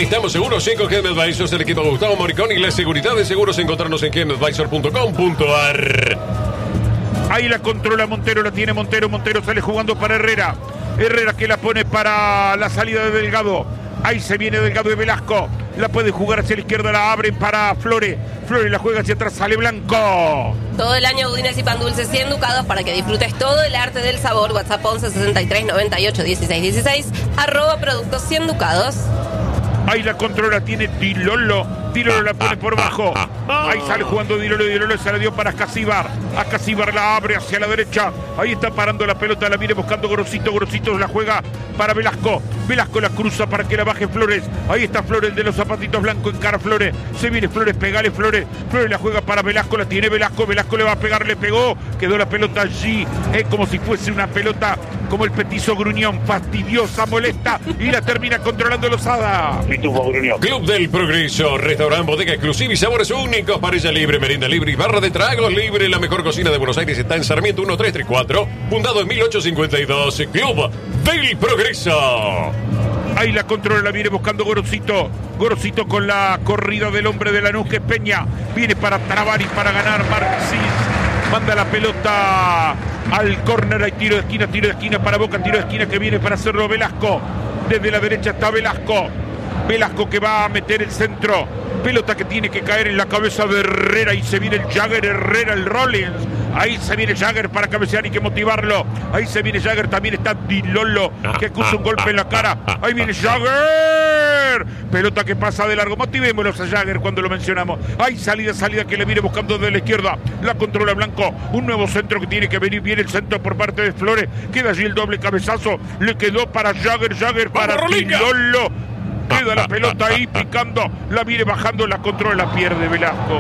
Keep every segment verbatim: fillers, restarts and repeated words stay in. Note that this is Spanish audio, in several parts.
Estamos seguros, sí, con Home Advisors, el equipo de Gustavo Moricón y la seguridad de seguros. Encontrarnos en home advisor punto com punto a r. Ahí la controla Montero, la tiene Montero. Montero sale jugando para Herrera. Herrera que la pone para la salida de Delgado. Ahí se viene Delgado de Velasco. La puede jugar hacia la izquierda, la abren para Flores. Flores la juega hacia atrás, sale Blanco. Todo el año budines y pan dulces cien ducados para que disfrutes todo el arte del sabor. WhatsApp once sesenta y tres noventa y ocho dieciséis dieciséis. Arroba productos cien ducados. Ahí la controla, tiene Dilolo. Dilolo la pone por bajo. Ahí sale jugando Dilolo. Dilolo se la dio para Ascasíbar. Ascasíbar la abre hacia la derecha. Ahí está parando la pelota, la viene buscando Gorosito. Gorosito la juega para Velasco. Velasco la cruza para que la baje Flores. Ahí está Flores de los zapatitos blancos, encara Flores. Se viene Flores, pegale Flores. Flores la juega para Velasco, la tiene Velasco. Velasco le va a pegar, le pegó. Quedó la pelota allí. Es como si fuese una pelota como el petizo Gruñón. Fastidiosa, molesta. Y la termina controlando Lozada. Club del Progreso, restaurante, bodega exclusiva y sabores únicos, parrilla libre, merienda libre y barra de tragos libre. La mejor cocina de Buenos Aires está en Sarmiento mil trescientos treinta y cuatro, fundado en mil ochocientos cincuenta y dos. Club del Progreso. Ahí la controla, la viene buscando Gorosito. Gorosito con la corrida del hombre de Lanús, que es Peña. Viene para trabar y para ganar Marxis. Manda la pelota al córner. Hay tiro de esquina, tiro de esquina para Boca, tiro de esquina que viene para hacerlo Velasco. Desde la derecha está Velasco. Velasco que va a meter el centro. Pelota que tiene que caer en la cabeza de Herrera. Y se viene el Jagger, Herrera, el Rollins. Ahí se viene Jagger para cabecear y que motivarlo. Ahí se viene Jagger. También está Dilolo, que acusa un golpe en la cara. Ahí viene Jagger. Pelota que pasa de largo. Motivémoslos a Jagger cuando lo mencionamos. Hay salida, salida que le viene buscando de la izquierda. La controla Blanco. Un nuevo centro que tiene que venir. Viene el centro por parte de Flores. Queda allí el doble cabezazo. Le quedó para Jagger, Jagger para Dilolo. Queda la pelota ahí picando. La viene bajando, la controla, la pierde Velasco.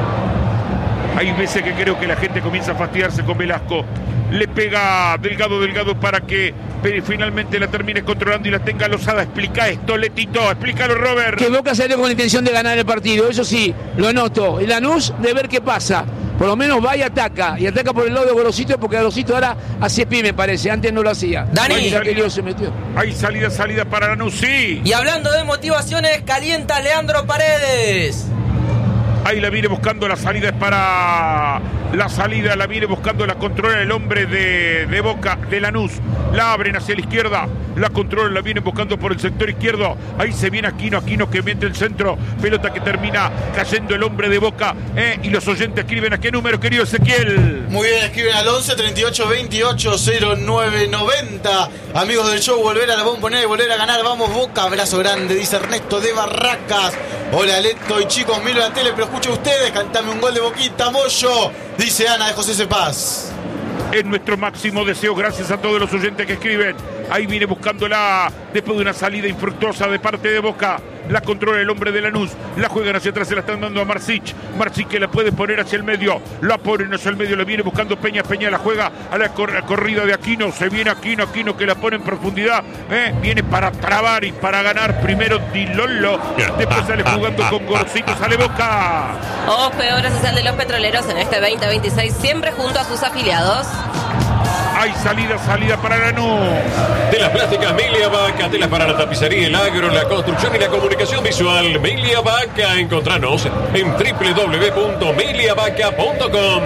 Hay veces que creo que la gente comienza a fastidiarse con Velasco. Le pega Delgado, Delgado para que finalmente la termine controlando y la tenga Lozada. Explica esto, Letito, explícalo, Robert. Que Boca salió con la intención de ganar el partido, eso sí, lo noto. El Lanús de ver qué pasa. Por lo menos va y ataca. Y ataca por el lado de Gorosito, porque Gorosito ahora hace pie, me parece. Antes no lo hacía. Dani. Ahí salida, se metió. Hay salida, salida para Lanús, sí. Y hablando de motivaciones, calienta Leandro Paredes. Ahí la viene buscando, la salida es para... La salida la viene buscando, la controla el hombre de, de Boca, de Lanús. La abren hacia la izquierda, la controla, la vienen buscando por el sector izquierdo. Ahí se viene Aquino, Aquino que mete el centro. Pelota que termina cayendo el hombre de Boca. ¿eh? Y los oyentes escriben a qué número, querido Ezequiel. Muy bien, escriben al once treinta y ocho veintiocho cero nueve noventa. Amigos del show, volver a la Bombonera y volver a ganar. Vamos Boca, abrazo grande, dice Ernesto de Barracas. Hola Leto y chicos, miro la tele, pero escucho a ustedes. Cantame un gol de Boquita, Moyo. Dice Ana de José Cepaz. Es nuestro máximo deseo, gracias a todos los oyentes que escriben. Ahí viene buscándola después de una salida infructuosa de parte de Boca. La controla el hombre de Lanús. La juegan hacia atrás, se la están dando a Marcich. Marcich que la puede poner hacia el medio. La ponen hacia el medio, la viene buscando Peña. Peña la juega a la, cor- la corrida de Aquino. Se viene Aquino, Aquino que la pone en profundidad. ¿eh? Viene para trabar y para ganar. Primero Dilolo. Después sale jugando con Gorosito. Sale Boca. O P, Obra Social de los Petroleros en este veinte veintiséis, siempre junto a sus afiliados. Hay salida, salida para Lanús. Telas plásticas Milia Vaca, telas para la tapicería, el agro, la construcción y la comunicación visual. Milia Vaca, encontranos en doble u doble u doble u punto milia vaca punto com.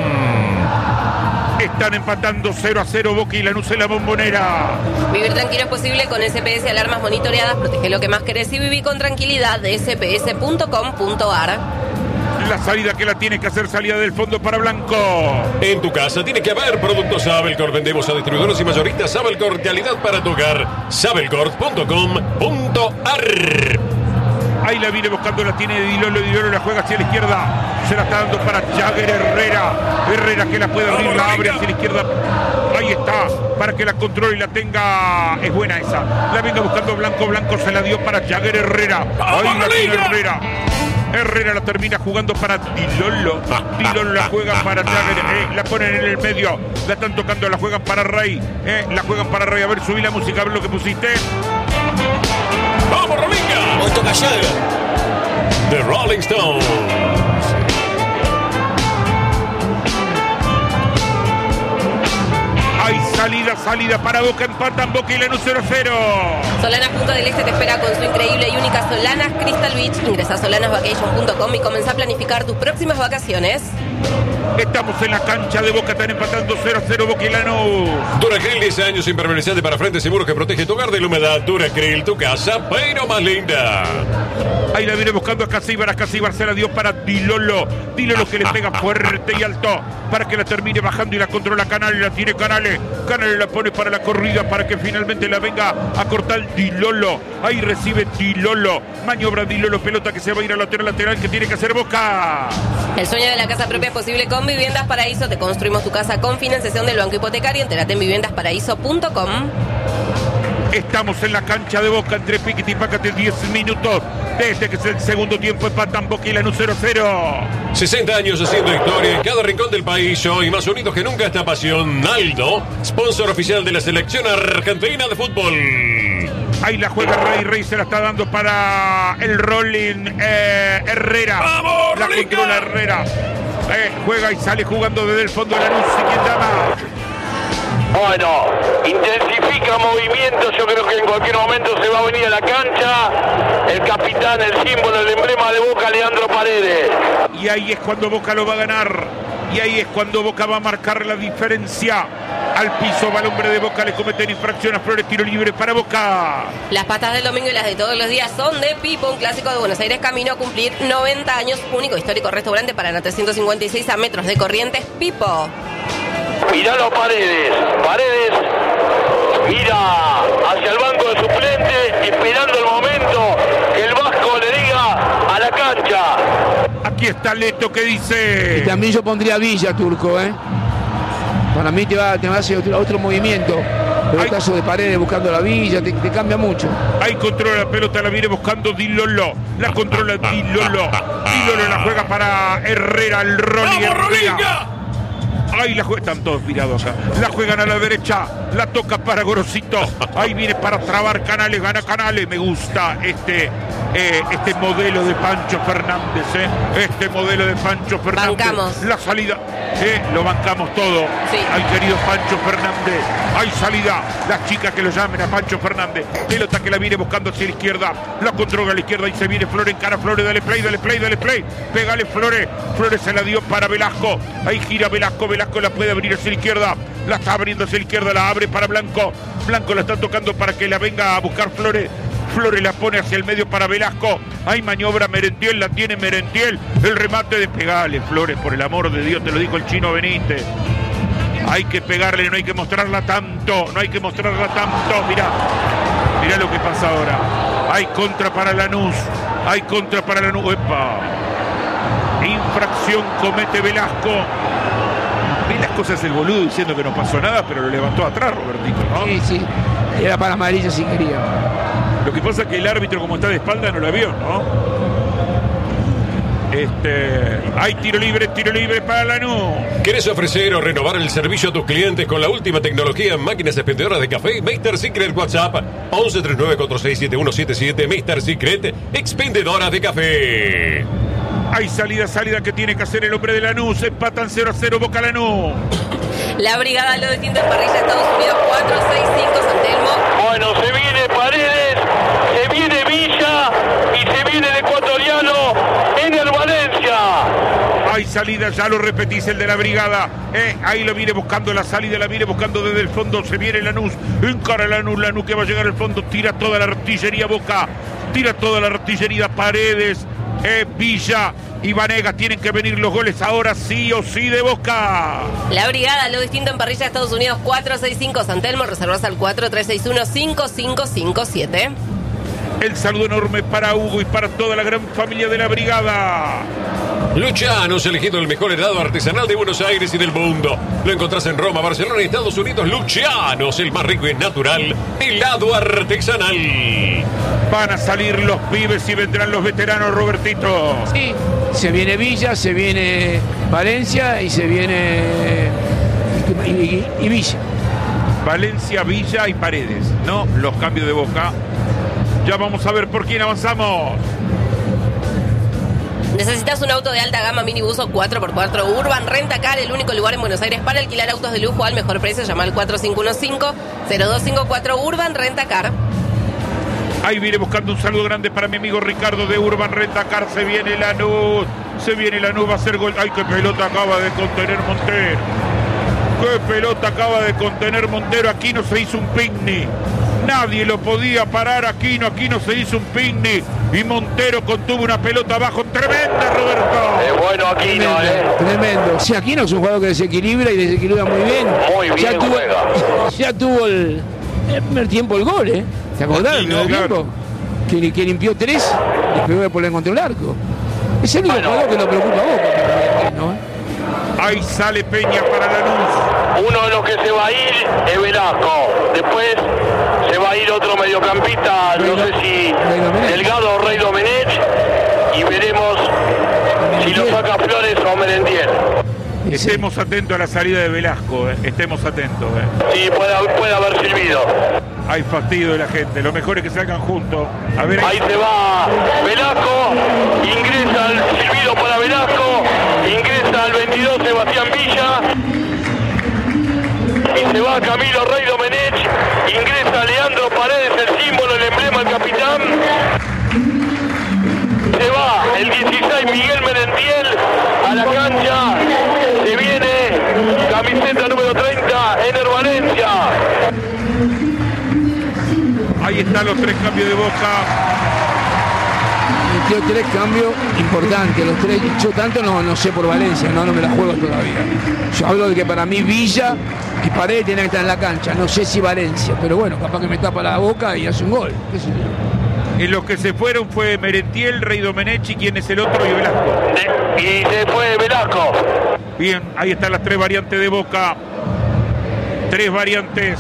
Están empatando cero a cero Boca y Lanús en la Bombonera. Vivir tranquilo es posible con S P S Alarmas Monitoreadas. Protege lo que más querés y viví con tranquilidad. de ese pe ese punto com punto a r. La salida que la tiene que hacer, salida del fondo para Blanco. En tu casa tiene que haber productos Sabelcor. Vendemos a distribuidores y mayoristas Sabelcor, calidad para tu hogar. sabelcor punto com punto a r. Ahí la viene buscando, la tiene Dilolo, Dilolo la juega hacia la izquierda. Se la está dando para Jagger Herrera. Herrera que la puede abrir, la abre hacia la izquierda. Ahí está, para que la controle y la tenga. Es buena esa. La viene buscando Blanco, Blanco se la dio para Jagger Herrera. Ahí la tiene Herrera. Herrera la termina jugando para Dilolo. Dilolo la juega para Jagger. Eh, la ponen en el medio. La están tocando, la juegan para Rey. Eh, la juegan para Rey. A ver, subí la música, a ver lo que pusiste. ¡Vamos, Rolinga! Hoy toca Jagger. The Rolling Stones. Hay salida, la salida para Boca, empatan Boca y Lanús cero cero. Solanas Punta del Este te espera con su increíble y única Solanas Crystal Beach. Ingresa a solanas vacation punto com y comenzá a planificar tus próximas vacaciones. Estamos en la cancha de Boca, están empatando cero cero Boca y Lanús. Duracryl, diez años impermeabilizante para frente seguro que protege tu hogar de la humedad. Duracryl, tu casa, pero más linda. Ahí la viene buscando a Casíbar, a Casíbar se la dio para Dilolo. Dilolo que le pega fuerte y alto para que la termine bajando y la controla Canales, la tiene Canales. Canales la pone para la corrida para que finalmente la venga a cortar Dilolo. Ahí recibe Dilolo. Maniobra Dilolo, pelota que se va a ir a lateral lateral que tiene que hacer Boca. El sueño de la casa propia es posible con Viviendas Paraíso. Te construimos tu casa con financiación del Banco Hipotecario. Entérate en viviendas paraíso punto com. Estamos en la cancha de Boca entre Piquete y Pácate, diez minutos. Desde que es el segundo tiempo empatan Boca y Lanús cero cero. sesenta años haciendo historia en cada rincón del país. Hoy más unidos que nunca esta pasión. Naldo, sponsor oficial de la selección argentina de fútbol. Ahí la juega Rey, Rey se la está dando para el Rolling eh, Herrera. ¡Vamos, la Rolinga! controla Herrera. Eh, juega y sale jugando desde el fondo de Lanús. ¿Quién llama? Bueno, intensifica movimientos, yo creo que en cualquier momento se va a venir a la cancha el capitán, el símbolo, el emblema de Boca, Leandro Paredes. Y ahí es cuando Boca lo va a ganar. Y ahí es cuando Boca va a marcar la diferencia. Al piso va el hombre de Boca, le cometen infracción a Flores, tiro libre para Boca. Las patas del domingo y las de todos los días son de Pipo, un clásico de Buenos Aires camino a cumplir noventa años. Único histórico restaurante para la trescientos cincuenta y seis a metros de Corrientes, Pipo. Miralo Paredes, Paredes mira hacia el banco de suplentes, esperando el momento que el Vasco le diga a la cancha. Aquí está Leto que dice. Y también yo pondría Villa, Turco, ¿eh? Para mí te va, te va a hacer otro, otro movimiento. Pero el caso de Paredes buscando la Villa, te, te cambia mucho. Ahí controla la pelota, la viene buscando Dilolo. La controla Dilolo. Dilolo la juega para Herrera, el Rolly Herrera. Ahí la juega, están todos mirados acá. La juegan a la derecha, la toca para Gorosito. Ahí viene para trabar Canales, gana Canales. Me gusta este, eh, este modelo de Pancho Fernández, ¿eh? Este modelo de Pancho Fernández. Bancamos. La salida, eh, lo bancamos todo. Sí. Al querido Pancho Fernández. Hay salida, las chicas que lo llamen a Pancho Fernández. Pelota que la viene buscando hacia la izquierda. La controla a la izquierda y se viene Flores en cara. Flores, dale play, dale play, dale play. Pégale Flores. Flores se la dio para Velasco. Ahí gira Velasco, Velasco la puede abrir hacia la izquierda. La está abriendo hacia la izquierda, la abre para Blanco. Blanco la está tocando para que la venga a buscar Flores. Flores la pone hacia el medio para Velasco. Hay maniobra Merentiel, la tiene Merentiel. El remate de pegarle, Flores, por el amor de Dios, te lo dijo el Chino Benítez. Hay que pegarle, no hay que mostrarla tanto, no hay que mostrarla tanto. Mirá, mirá lo que pasa ahora. Hay contra para Lanús, hay contra para Lanús. ¡Epa! Infracción comete Velasco. Velasco se hace el boludo diciendo que no pasó nada, pero lo levantó atrás, Robertito, ¿no? Sí, sí. Era para amarilla si quería. Lo que pasa es que el árbitro, como está de espalda, no la vio, ¿no? Este, hay tiro libre, tiro libre para Lanús. ¿Quieres ofrecer o renovar el servicio a tus clientes con la última tecnología en máquinas expendedoras de café? Mister Secret WhatsApp once treinta y nueve cuarenta y seis setenta y uno setenta y siete. Mister Secret, expendedora de café. Hay salida, salida que tiene que hacer el hombre de Lanús. Empatan cero a cero Boca Lanús. La brigada lo distinto en parrilla Estados Unidos cuatro seis cinco San Telmo. Bueno, se viene Paredes, se viene Villa y se viene el ecuatoriano en el Valencia. Hay salida, ya lo repetís, el de la brigada. Eh, ahí lo viene buscando la salida, la viene buscando desde el fondo. Se viene Lanús, encara Lanús, Lanús que va a llegar al fondo. Tira toda la artillería Boca, tira toda la artillería Paredes. Eh, Villa y Vanegas tienen que venir los goles ahora sí o sí de Boca. La brigada lo distinto en parrilla Estados Unidos cuatro seis cinco San Telmo. Reservas al cuatro tres seis uno cinco cinco cinco siete. El saludo enorme para Hugo y para toda la gran familia de la brigada. Lucianos, elegido el mejor helado artesanal de Buenos Aires y del mundo. Lo encontrás en Roma, Barcelona y Estados Unidos. Lucianos, el más rico y natural helado artesanal. Van a salir los pibes y vendrán los veteranos, Robertito. Sí, se viene Villa, se viene Valencia y se viene y, y- y Villa. Valencia, Villa y Paredes, ¿no? Los cambios de Boca. Ya vamos a ver por quién avanzamos. ¿Necesitas un auto de alta gama, minibus o cuatro por cuatro? Urban Rentacar, el único lugar en Buenos Aires para alquilar autos de lujo al mejor precio. Llama al cuatro cinco uno cinco, cero dos cinco cuatro. Urban Rentacar. Ahí viene buscando un saludo grande para mi amigo Ricardo de Urban Rentacar. Se viene Lanús. Se viene Lanús, va a hacer gol. Ay, qué pelota acaba de contener Montero. Qué pelota acaba de contener Montero. Aquí no se hizo un picnic. Nadie lo podía parar. Aquino, Aquino se hizo un picnic. Y Montero contuvo una pelota abajo. Tremenda, Roberto. Es bueno Aquino, Tremendo, eh. tremendo. Sí, Aquino es un jugador que desequilibra y desequilibra muy bien. Muy bien ya tuvo, juega. Ya tuvo el, el primer tiempo el gol, ¿eh? ¿Te acordás del Aquino, primer claro. tiempo? Que, que limpió tres y pegó por contra el arco. Es el único Bueno. jugador que lo preocupa a Boca, ¿no? Ahí sale Peña para Lanús. Uno de los que se va a ir es Velasco. Después se va a ir otro mediocampista, no sé si Rey Domenech. Delgado o Rey Domenech. Y veremos si lo saca Flores o Merendier. Estemos atentos a la salida de Velasco, eh. Estemos atentos. Eh. Sí, puede, puede haber silbido. Hay fastidio de la gente. Lo mejor es que salgan juntos. A ver, Ahí se va Velasco. Ingresa el silbido para Velasco. Ingresa el veintidós Sebastián Villa. Y se va Camilo Rey Domenech. Ingresa Leandro Paredes, el símbolo, el emblema, el capitán. Se va el dieciséis Miguel Merendiel a la cancha. Se viene camiseta número treinta, Ener Valencia. ahí están los tres cambios de Boca. Metió tres cambios importantes, los tres. Yo tanto no, no sé por Valencia, no, no me la juego todavía. Yo hablo de que para mí Villa y Paredes tienen que estar en la cancha. No sé si Valencia, pero bueno, capaz que me tapa la boca y hace un gol. ¿Qué sé yo? En los que se fueron fue Merentiel, Rey Domenech, y quién es el otro, y Velasco. Y se fue Velasco. Bien, ahí están las tres variantes de Boca. Tres variantes.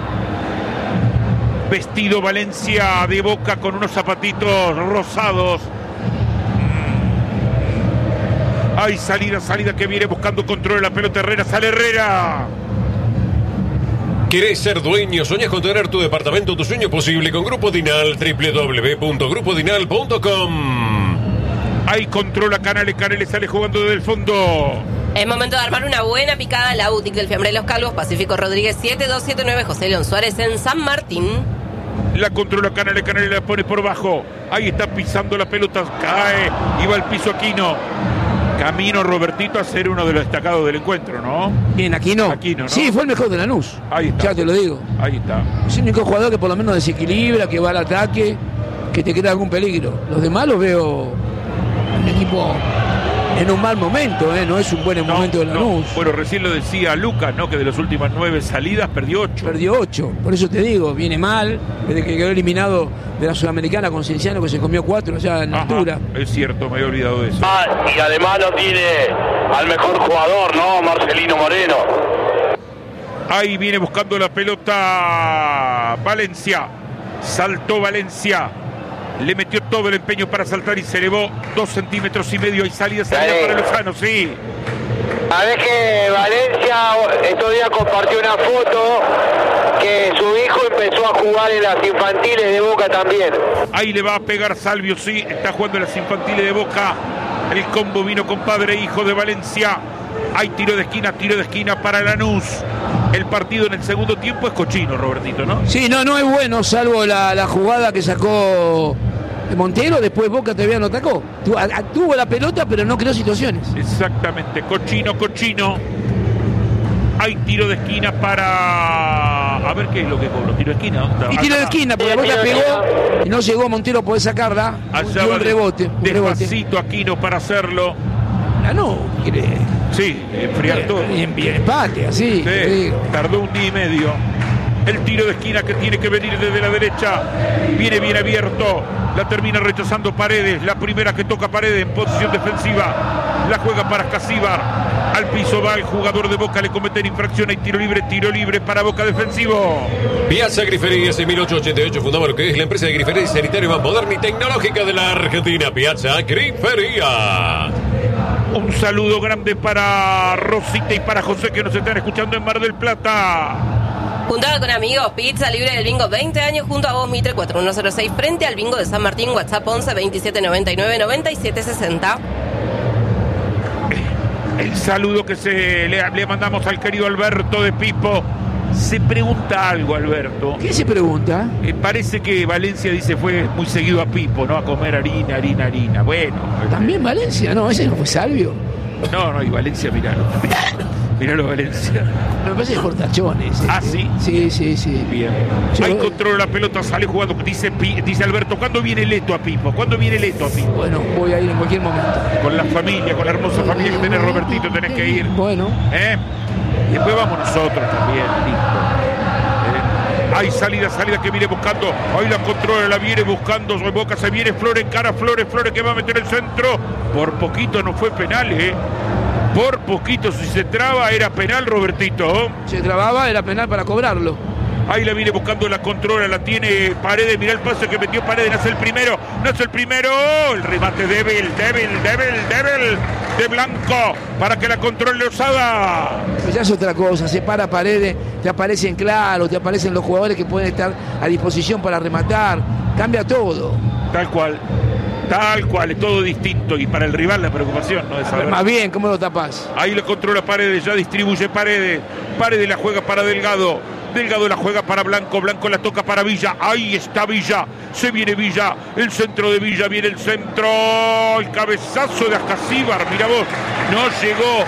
Vestido Valencia de Boca con unos zapatitos rosados. Hay salida, salida que viene buscando control de la pelota. Herrera, sale Herrera. ¿Querés ser dueño? ¿Soñás con tener tu departamento, tu sueño posible? Con Grupo Dinal, doble u doble u doble u punto grupo dinal punto com. Ahí controla Canales, Canales sale jugando desde el fondo. Es momento de armar una buena picada en la boutique del Fiambre de los Calvos, Pacífico Rodríguez siete dos siete nueve, José León Suárez en San Martín. La controla Canales, Canales la pone por bajo. Ahí está pisando la pelota, cae y va al piso Aquino. Camino Robertito a ser uno de los destacados del encuentro, ¿no? Bien, Aquino. Aquino, ¿no? Sí, fue el mejor de Lanús. Ahí está. Ya te lo digo. Ahí está. Es el único jugador que por lo menos desequilibra, que va al ataque, que te crea algún peligro. Los demás los veo un equipo en un mal momento, ¿eh? No es un buen No, momento de no. Lanús. Bueno, recién lo decía Lucas, ¿no? Que de las últimas nueve salidas perdió ocho. Perdió ocho, por eso te digo, viene mal, desde que quedó eliminado de la Sudamericana con Cienciano, que se comió cuatro allá en Ajá, altura. es cierto, me había olvidado de eso. Ah, y además no tiene al mejor jugador, ¿no? Marcelino Moreno. Ahí viene buscando la pelota Valencia. Saltó Valencia. Le metió todo el empeño para saltar y se elevó dos centímetros y medio. Y salida, salida Dale. para Lozano, sí. Sabés que Valencia estos días compartió una foto que su hijo empezó a jugar en las infantiles de Boca también. Ahí le va a pegar Salvio, sí. Está jugando en las infantiles de Boca. El combo vino con padre e hijo de Valencia. Hay tiro de esquina, tiro de esquina para Lanús. El partido en el segundo tiempo es cochino, Robertito, ¿no? Sí, no, no es bueno, salvo la, la jugada que sacó Montero, después Boca todavía no atacó. Tu- a- a- Tuvo la pelota, pero no creó situaciones. Exactamente, cochino, cochino. Hay tiro de esquina para... A ver qué es lo que cobró. Tiro de esquina. ¿Dónde está? Y tiro de Acá. esquina, porque la Sí, pelota tiro de pegó y no llegó Montero, podés sacarla. Allá Y va un de- rebote, un rebote. despacito Aquino para hacerlo. Ah, no, quiere Sí, enfriar todo. bien, bien empate, así. Sí, te digo. tardó un día y medio. El tiro de esquina que tiene que venir desde la derecha. Viene bien abierto. La termina rechazando Paredes. La primera que toca Paredes en posición defensiva. La juega para Casíbar. Al piso va el jugador de Boca. Le cometen infracción. Hay tiro libre. Tiro libre para Boca defensivo. Piazza Griferías en mil ochocientos ochenta y ocho fundaba lo que es la empresa de grifería sanitaria más moderna y tecnológica de la Argentina. Piazza Grifería. Un saludo grande para Rosita y para José que nos están escuchando en Mar del Plata. Juntado con amigos, pizza libre del bingo, veinte años junto a vos, Mitre cuatro uno cero seis, frente al bingo de San Martín, WhatsApp once veintisiete noventa y nueve noventa y siete sesenta. El saludo que se le, le mandamos al querido Alberto de Pipo. Se pregunta algo, Alberto. ¿Qué se pregunta? Eh, parece que Valencia dice fue muy seguido a Pipo, ¿no? A comer harina, harina, harina. Bueno. También Valencia, no, ese no fue Salvio. No, no, y Valencia, miralo. Miralo, Valencia. No, me parece que es Portachones. ¿Ah, sí? Sí, sí, sí. Bien. Yo- Ahí controla la pelota, sale jugando. Dice, Pi- dice Alberto, ¿cuándo viene Leto a Pipo? ¿Cuándo viene Leto a Pipo? Bueno, voy a ir en cualquier momento. Con la familia, con la hermosa familia que tenés, Robertito, tenés que ir. Bueno. ¿Eh? Y después vamos nosotros también, listo. ¿Eh? Hay salida, salida que viene buscando. Ahí la controla, la viene buscando. Boca se viene, Flores en cara, Flores, Flores que va a meter el centro. Por poquito no fue penal, ¿eh? Por poquito, si se traba, era penal, Robertito. Se trababa, era penal para cobrarlo. Ahí la viene buscando, la controla, la tiene Paredes. Mirá el pase que metió Paredes, no es el primero, no es el primero. El remate débil, débil, débil, débil de Blanco para que la controle Osada. Pues ya es otra cosa, se para Paredes, te aparecen claros, te aparecen los jugadores que pueden estar a disposición para rematar. Cambia todo. Tal cual, tal cual, es todo distinto. Y para el rival la preocupación, ¿no? De saber. Más bien, ¿cómo lo tapás? Ahí lo controla Paredes, ya distribuye Paredes. Paredes la juega para Delgado. Delgado la juega para Blanco, Blanco la toca para Villa, ahí está Villa, se viene Villa, el centro de Villa, viene el centro, el cabezazo de Ascasíbar, mira vos, no llegó,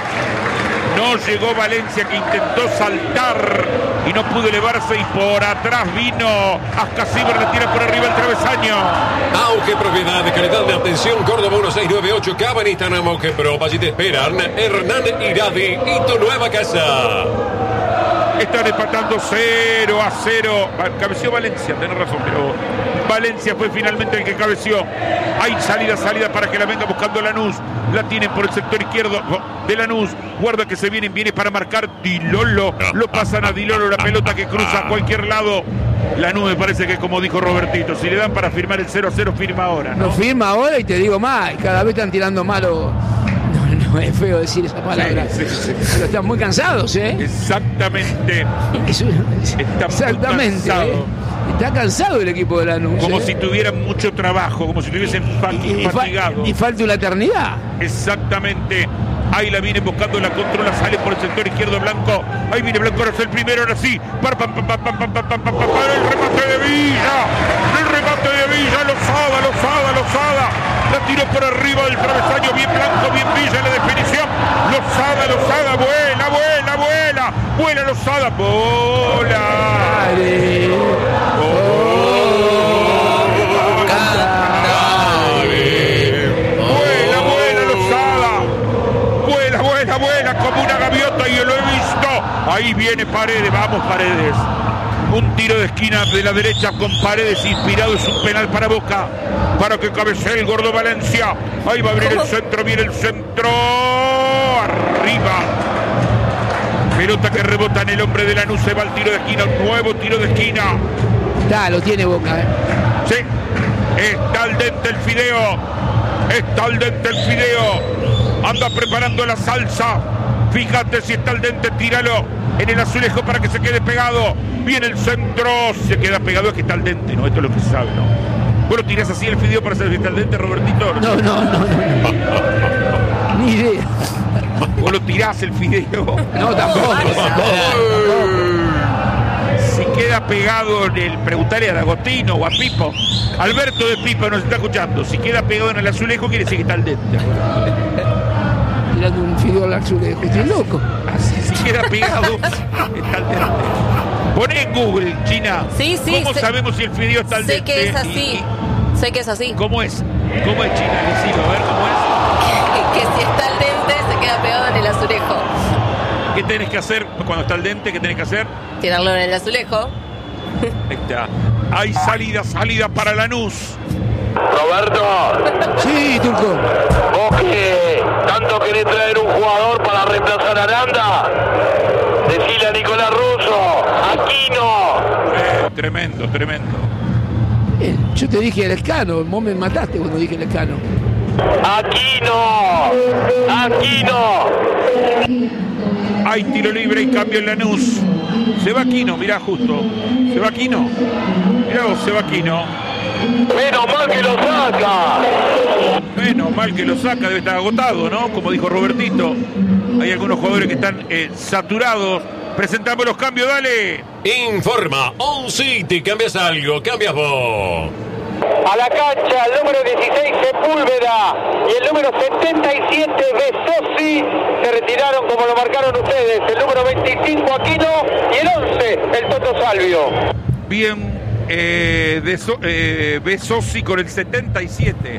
no llegó Valencia que intentó saltar y no pudo elevarse y por atrás vino Ascasíbar, le tira por arriba el travesaño. Auge Propiedad, de calidad de atención, Córdoba uno seis nueve ocho, Cabanita, Auge Pro, allí te esperan Hernán Iradi y tu nueva casa. Están empatando cero a cero. Cabeció Valencia, tenés razón, pero Valencia fue finalmente el que cabeció. Hay salida, salida para que la venga buscando Lanús. La tienen por el sector izquierdo de Lanús. Guarda que se vienen, viene para marcar Dilolo. Lo pasan a Dilolo, la pelota que cruza a cualquier lado. Lanús me parece que, como dijo Robertito, si le dan para firmar el cero a cero, firma ahora, ¿no? No firma ahora y te digo más, cada vez están tirando malo. No, no es feo decir esa palabra. Sí, sí, sí. Pero están muy cansados, ¿eh? Exactamente. Eso- Está muy exactamente. cansado. ¿eh? Está cansado el equipo de Lanús. Como ¿eh? si tuvieran mucho trabajo, como si estuviesen fa- y, y, fa- fatigados. y falta una eternidad. Exactamente. Ahí la viene buscando, la controla, sale por el sector izquierdo Blanco. Ahí viene Blanco, ahora es el primero, ahora sí. Par, pam, pam, pam, pam, pam, pam, pam, pam, pam, el remate de Villa. El remate de Villa, Lozada, Lozada, Lozada. La tiró por arriba del travesaño, bien Blanco, bien Villa en la definición. Lozada, Lozada, vuela, vuela, vuela. Vuela Lozada, bola. Dale. Vuela, vuela Lozada. Vuela, vuela, vuela como una gaviota y yo lo he visto. Ahí viene Paredes, vamos Paredes. Un tiro de esquina de la derecha con Paredes inspirado, es un penal para Boca. Para que cabecee el gordo Valencia. Ahí va a abrir el centro, viene el centro. Arriba. Pelota que rebota en el hombre de Lanús, se va el tiro de esquina, un nuevo tiro de esquina. Está, lo tiene Boca, ¿eh? Sí, está al dente el fideo. Está al dente el fideo. Anda preparando la salsa. Fíjate si está al dente, tíralo en el azulejo para que se quede pegado. Viene el centro. Se queda pegado, es que está al dente, ¿no? Esto es lo que se sabe, ¿no? ¿Vos lo tirás así el fideo para saber si está al dente, Robertito? No, no, no, no. no. Ni idea. ¿Vos lo tirás el fideo? No, tampoco. Si queda pegado en el, preguntarle a D'Agostino o a Pipo. Alberto de Pipo nos está escuchando. Si queda pegado en el azulejo, quiere decir que está al dente. Tirando un fideo al azulejo, estoy loco. Así, si queda pegado, está al dente. Poné en Google, China. Sí, sí, ¿Cómo sé- sabemos si el fideo está al Sé dente? que es Y- así. y- Sé que es así. ¿Cómo es? ¿Cómo es, China? Decilo, a ver cómo es. Que si está al dente, se queda pegado en el azulejo. ¿Qué tenés que hacer cuando está al dente? ¿Qué tenés que hacer? Tirarlo en el azulejo. Ahí está. Hay salida, salida para Lanús. Roberto, Sí, Turco. vos que tanto querés traer un jugador para reemplazar a Aranda, decile a Nicolás Russo, Aquino. Eh, tremendo, tremendo. Bien, yo te dije el Escano, vos me mataste cuando dije el Escano. Aquino, Aquino. Hay tiro libre y cambio en Lanús. Se va Aquino, mirá justo. Se va Aquino. Mirá vos, se va Aquino. Menos mal que lo saca. Menos mal que lo saca, debe estar agotado, ¿no? Como dijo Robertito. Hay algunos jugadores que están eh, saturados. Presentamos los cambios, dale. Informa On City, cambias algo, cambias vos. A la cancha el número dieciséis Sepúlveda y el número setenta y siete Besosi se retiraron como lo marcaron ustedes. El número veinticinco Aquino y el once el Toto Salvio. Bien, eh, de so, eh, Besosi con el setenta y siete.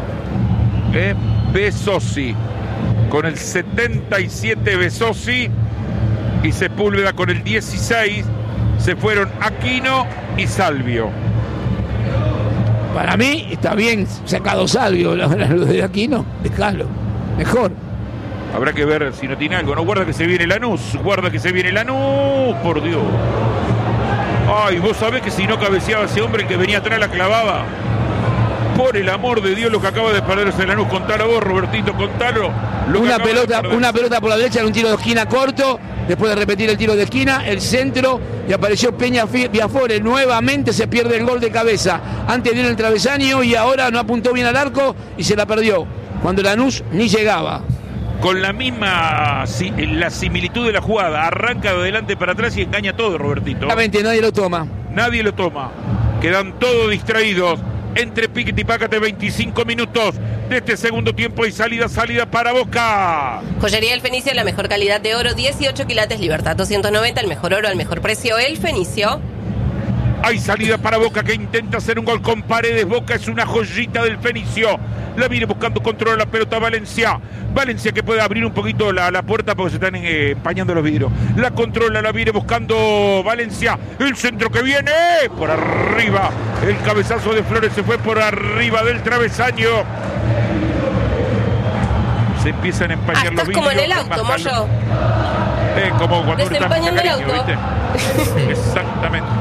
Eh, Besosi con el setenta y siete Besosi y Sepúlveda con el dieciséis. Se fueron Aquino y Salvio. Para mí está bien sacado Salvio, lo de Aquino, dejalo, mejor. Habrá que ver si no tiene algo. No, guarda que se viene Lanús, guarda que se viene Lanús, por Dios. Ay, vos sabés que si no cabeceaba ese hombre, el que venía atrás la clavaba. Por el amor de Dios, lo que acaba de perderse Lanús. Contalo vos, Robertito, contalo. Una pelota, una pelota por la derecha en un tiro de esquina corto, después de repetir el tiro de esquina, el centro, y apareció Peña Viafore, nuevamente se pierde el gol de cabeza. Antes dio en el travesaño y ahora no apuntó bien al arco y se la perdió, cuando Lanús ni llegaba. Con la misma la similitud de la jugada, arranca de adelante para atrás y engaña todo, Robertito. Exactamente, nadie lo toma. Nadie lo toma. Quedan todos distraídos. Entre Piquete y Pácate, veinticinco minutos de este segundo tiempo y salida, salida para Boca. Joyería El Fenicio, la mejor calidad de oro, dieciocho quilates, Libertad doscientos noventa, el mejor oro al mejor precio, El Fenicio. Hay salida para Boca que intenta hacer un gol con Paredes. Boca es una joyita del Fenicio. La viene buscando, controla la pelota Valencia. Valencia que puede abrir un poquito la, la puerta porque se están eh, empañando los vidrios. La controla, la viene buscando Valencia. El centro que viene por arriba. El cabezazo de Flores se fue por arriba del travesaño. Se empiezan a empañar ah, los vidrios. Como en el auto, Moyo. Eh, como cuando desempañando el auto. ¿Viste? Exactamente.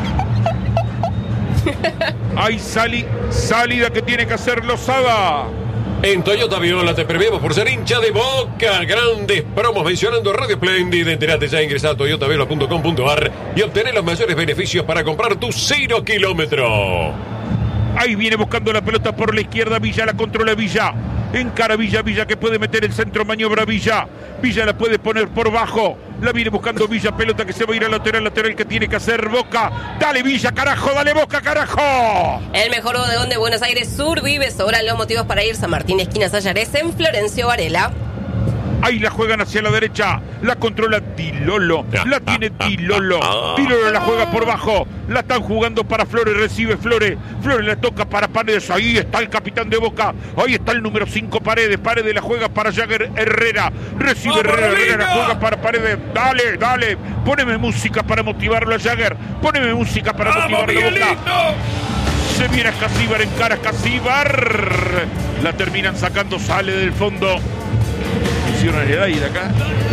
Hay sali, salida que tiene que hacer Lozada. En Toyota Viola te premiamos por ser hincha de Boca. Grandes promos mencionando Radio Splendid. Entérate ya, ingresá a toyota viola punto com punto a r y obtener los mayores beneficios para comprar tu cero kilómetro. Ahí viene buscando la pelota por la izquierda. Villa la controla Villa. Encara Villa, Villa que puede meter el centro, maniobra Villa. Villa la puede poner por bajo. La viene buscando Villa, pelota que se va a ir al lateral, lateral que tiene que hacer Boca. Dale Villa, carajo, dale Boca, carajo. El mejor bodegón de Buenos Aires Sur vive, sobran los motivos para ir. San Martín, esquina Sayares, en Florencio Varela. Ahí la juegan hacia la derecha. La controla Dilolo. La tiene Dilolo. Dilolo la juega por bajo. La están jugando para Flores. Recibe Flores. Flores la toca para Paredes. Ahí está el capitán de Boca. Ahí está el número cinco Paredes. Paredes la juega para Jagger Herrera. Recibe Herrera. Herrera la juega para Paredes. Dale, dale. Póneme música para motivarlo a Jagger. Póneme música para motivarlo a Boca. Se viene a Casíbar. En cara a Casíbar. La terminan sacando. Sale del fondo. De acá.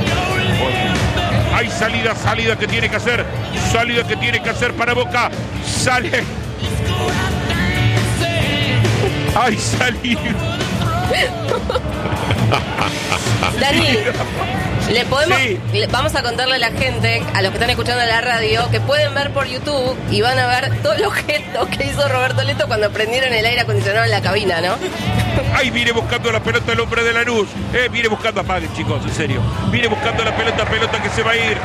Hay salida, salida que tiene que hacer. Salida que tiene que hacer para Boca. Sale. Hay salida. Dani, le podemos, sí. le, vamos a contarle a la gente, a los que están escuchando la radio, que pueden ver por YouTube y van a ver todos los gestos que hizo Roberto Leto cuando prendieron el aire acondicionado en la cabina, ¿no? Ahí viene buscando la pelota el hombre de Lanús. Eh, viene buscando, apaguen chicos, en serio. Viene buscando la pelota, pelota que se va a ir.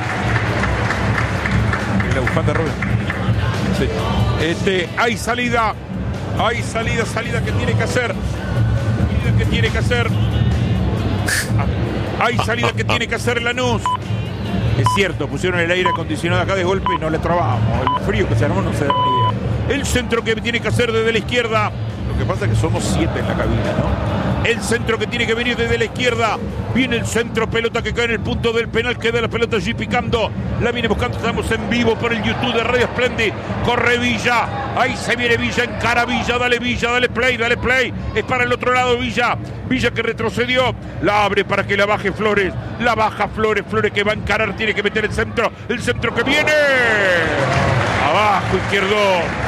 La bufanda Rubén. Sí. Este, hay salida. Hay salida, salida que tiene que hacer. Salida que tiene que hacer. Hay salida que tiene que hacer Lanús. Es cierto, pusieron el aire acondicionado acá de golpe y no le trabamos. El frío que se armó no se da ni idea. El centro que tiene que hacer desde la izquierda. Lo que pasa es que somos siete en la cabina, ¿no? El centro que tiene que venir desde la izquierda. Viene el centro, pelota que cae en el punto del penal. Queda la pelota allí picando. La viene buscando. Estamos en vivo por el YouTube de Radio Splendid. Corre Villa. Ahí se viene Villa. Encara Villa. Dale Villa. Dale play. Dale play. Es para el otro lado Villa. Villa que retrocedió. La abre para que la baje Flores. La baja Flores. Flores que va a encarar. Tiene que meter el centro. El centro que viene. Abajo Izquierdo.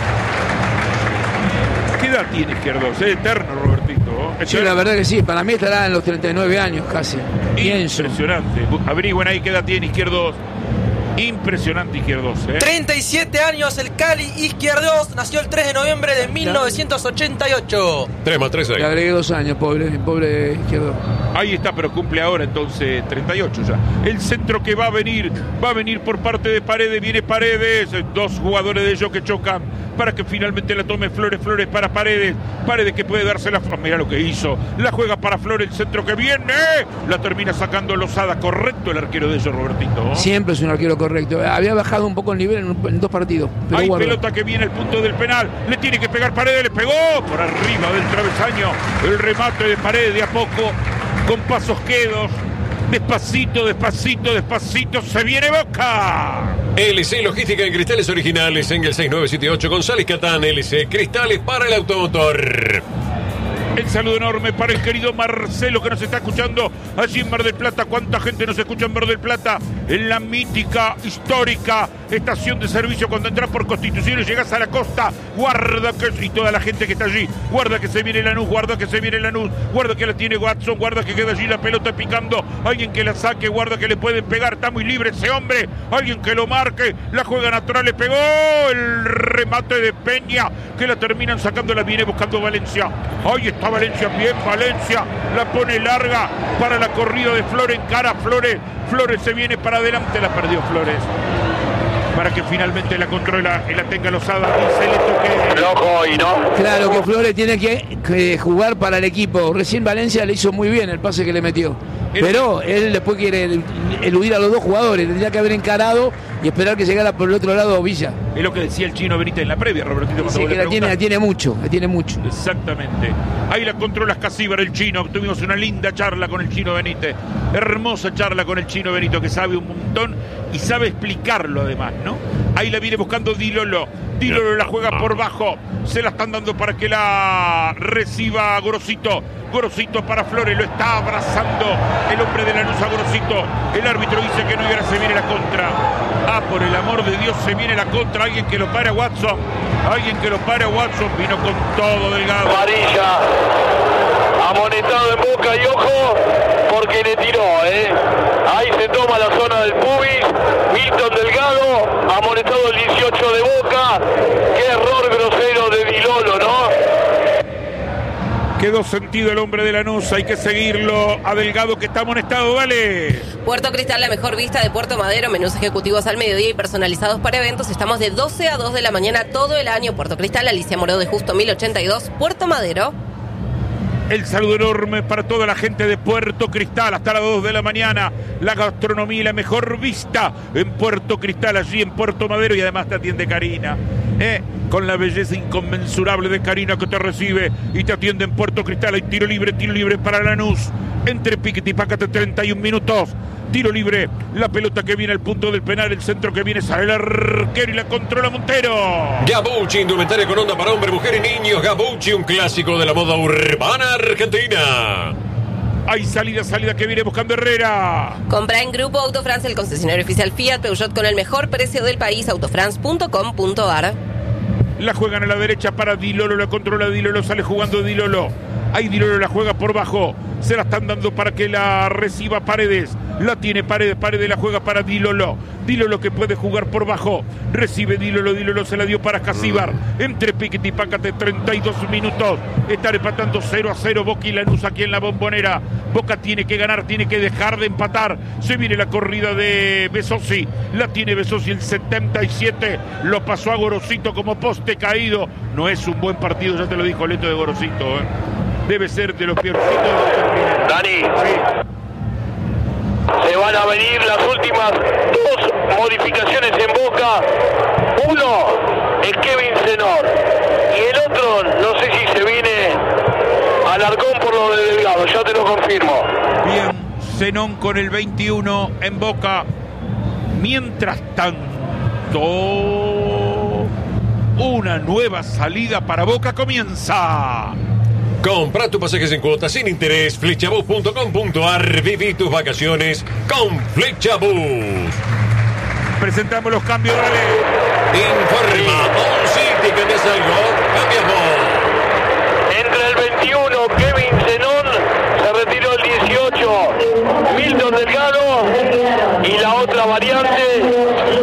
¿Qué edad tiene Izquierdo? Es eterno, Robertito. ¿Eterno? Sí, la verdad que sí. Para mí estará en los treinta y nueve años casi. Pienso. Impresionante. Averigüen ahí qué edad tiene Izquierdo. Impresionante Izquierdos, ¿eh? treinta y siete años el Cali Izquierdos, nació el tres de noviembre de mil novecientos ochenta y ocho. tres más tres ahí. Le agregué dos años, pobre, pobre Izquierdo. Ahí está, pero cumple ahora entonces treinta y ocho ya. El centro que va a venir, va a venir por parte de Paredes, viene Paredes, dos jugadores de ellos que chocan para que finalmente la tome Flores, Flores para Paredes, Paredes que puede darse la... Mirá lo que hizo, la juega para Flores, el centro que viene, la termina sacando Lozada, correcto el arquero de ellos, Robertito. Siempre es un arquero correcto, había bajado un poco el nivel en, un, en dos partidos. Pero hay guarda. Pelota que viene al punto del penal, le tiene que pegar Paredes, le pegó por arriba del travesaño, el remate de Paredes de a poco, con pasos quedos, despacito, despacito, despacito, se viene Boca. L C Logística en cristales originales en el seis nueve siete ocho González Catán. L C Cristales para el automotor. El saludo enorme para el querido Marcelo que nos está escuchando allí en Mar del Plata. ¿Cuánta gente nos escucha en Mar del Plata? En la mítica, histórica estación de servicio cuando entras por Constitución y llegas a la costa. Guarda que... Y toda la gente que está allí. Guarda que se viene Lanús, guarda que se viene Lanús. Guarda que la tiene Watson, guarda que queda allí la pelota picando. Alguien que la saque, guarda que le pueden pegar. Está muy libre ese hombre. Alguien que lo marque. La juega natural, le pegó el remate de Peña que la terminan sacando. La viene buscando Valencia. Ahí está Valencia, bien Valencia, la pone larga para la corrida de Flores, encara Flores, Flores se viene para adelante, la perdió Flores, para que finalmente la controla y la tenga Lozada y se le toque. Loco y no. Claro que Flores tiene que, que jugar para el equipo, recién Valencia le hizo muy bien el pase que le metió, pero él después quiere eludir a los dos jugadores, tendría que haber encarado y esperar que llegara por el otro lado Villa. Es lo que decía el chino Benítez en la previa, Robertito. Sí, que la tiene, la tiene mucho, la tiene mucho. Exactamente. Ahí la controla Escasíbar, el chino. Tuvimos una linda charla con el chino Benítez. Hermosa charla con el chino Benito, que sabe un montón y sabe explicarlo además, ¿no? Ahí la viene buscando Di Lolo. Di Lolo la juega por bajo. Se la están dando para que la reciba Gorosito. Gorosito para Flores, lo está abrazando el hombre de Lanús a Gorosito. El árbitro dice que no y ahora se viene la contra. Ah, por el amor de Dios, se viene la contra. Alguien que lo pare a Watson. Alguien que lo pare a Watson. Vino con todo Delgado. Amarilla. Amonestado en Boca y ojo, porque le tiró, ¿eh? Ahí se toma la zona del pubis. Milton Delgado, amonestado el dieciocho de Boca. Qué error grosero de Di Lolo, ¿no? Quedó sentido el hombre de Lanús, hay que seguirlo a Delgado que está amonestado, dale. Puerto Cristal, la mejor vista de Puerto Madero, menús ejecutivos al mediodía y personalizados para eventos. Estamos de doce a dos de la mañana todo el año. Puerto Cristal, Alicia Moró de Justo mil ochenta y dos, Puerto Madero. El saludo enorme para toda la gente de Puerto Cristal, hasta las dos de la mañana. La gastronomía y la mejor vista en Puerto Cristal, allí en Puerto Madero, y además te atiende Karina, ¿eh? Con la belleza inconmensurable de Karina que te recibe y te atiende en Puerto Cristal. Hay tiro libre, tiro libre para Lanús. Entre Piquete y Pácate, treinta y un minutos. Tiro libre, la pelota que viene al punto del penal, el centro que viene, sale el arquero y la controla Montero. Gabucci, indumentaria con onda para hombre, mujer y niños. Gabucci, un clásico de la moda urbana argentina. Hay salida, salida que viene buscando Herrera. Compra en Grupo Autofrance, el concesionario oficial Fiat Peugeot con el mejor precio del país, autofrance punto com punto ar. La juegan a la derecha para Di Lolo, la controla Di Lolo, sale jugando Di Lolo. Ahí Di Lolo la juega por bajo, se la están dando para que la reciba Paredes. La tiene Paredes, Paredes la juega para Di Lolo. Di Lolo que puede jugar por bajo. Recibe Di Lolo, Di Lolo se la dio para Escasíbar. Entre Piquete y Pácate, treinta y dos minutos. Están empatando cero a cero Boca y Lanús aquí en la Bombonera. Boca tiene que ganar, tiene que dejar de empatar. Se viene la corrida de Besosi. La tiene Besosi el setenta y siete. Lo pasó a Gorosito como poste caído. No es un buen partido, ya te lo dijo Leto de Gorosito, ¿eh? Debe ser de los peorcitos de la primera. Dani. Sí. Se van a venir las últimas dos modificaciones en Boca. Uno es Kevin Zenor y el otro, no sé si se viene Alarcón por lo de Delgado, ya te lo confirmo. Bien, Zenón con el veintiuno en Boca. Mientras tanto, una nueva salida para Boca comienza. Compra tus pasajes en cuotas sin interés. Flechabus punto com punto ar. Viví tus vacaciones con Flechabus. Presentamos los cambios, dale. Informa On City, ¿cambias algo? Cambiamos. Entre el veintiuno, Kevin Zenón, se retiró el dieciocho, Milton Delgado, y la otra variante,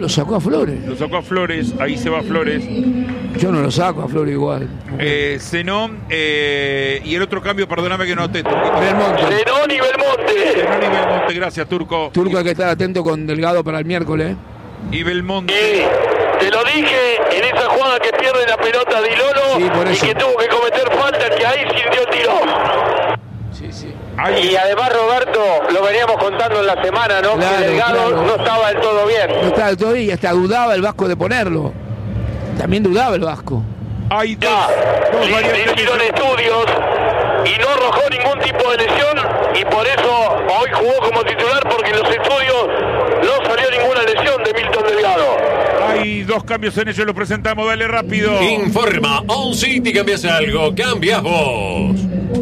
Lo sacó a Flores. Lo sacó a Flores, ahí se va Flores. Yo no lo saco a Flores igual. Eh, Zenón eh, y el otro cambio, perdóname que no te... Belmonte. Zenón y Belmonte. Zenón y Belmonte, gracias, Turco. Turco hay que estar atento con Delgado para el miércoles. Y Belmonte. Y te lo dije en esa jugada que pierde la pelota Di Lolo Sí, por eso. y que tuvo que cometer falta, que ahí sí dio tiro. Sí, sí. Ahí. Y además, Roberto, lo veníamos contando en la semana, ¿no? Claro, que Delgado claro. no estaba del todo bien. No estaba del todo bien y hasta dudaba el Vasco de ponerlo. También dudaba el Vasco. Hay dos, Ya, dos le, le variantes. hicieron estudios y no arrojó ningún tipo de lesión y por eso hoy jugó como titular porque en los estudios no salió ninguna lesión de Milton Delgado. Hay dos cambios en ellos, lo presentamos, dale rápido. Informa On City, cambias algo, cambias vos.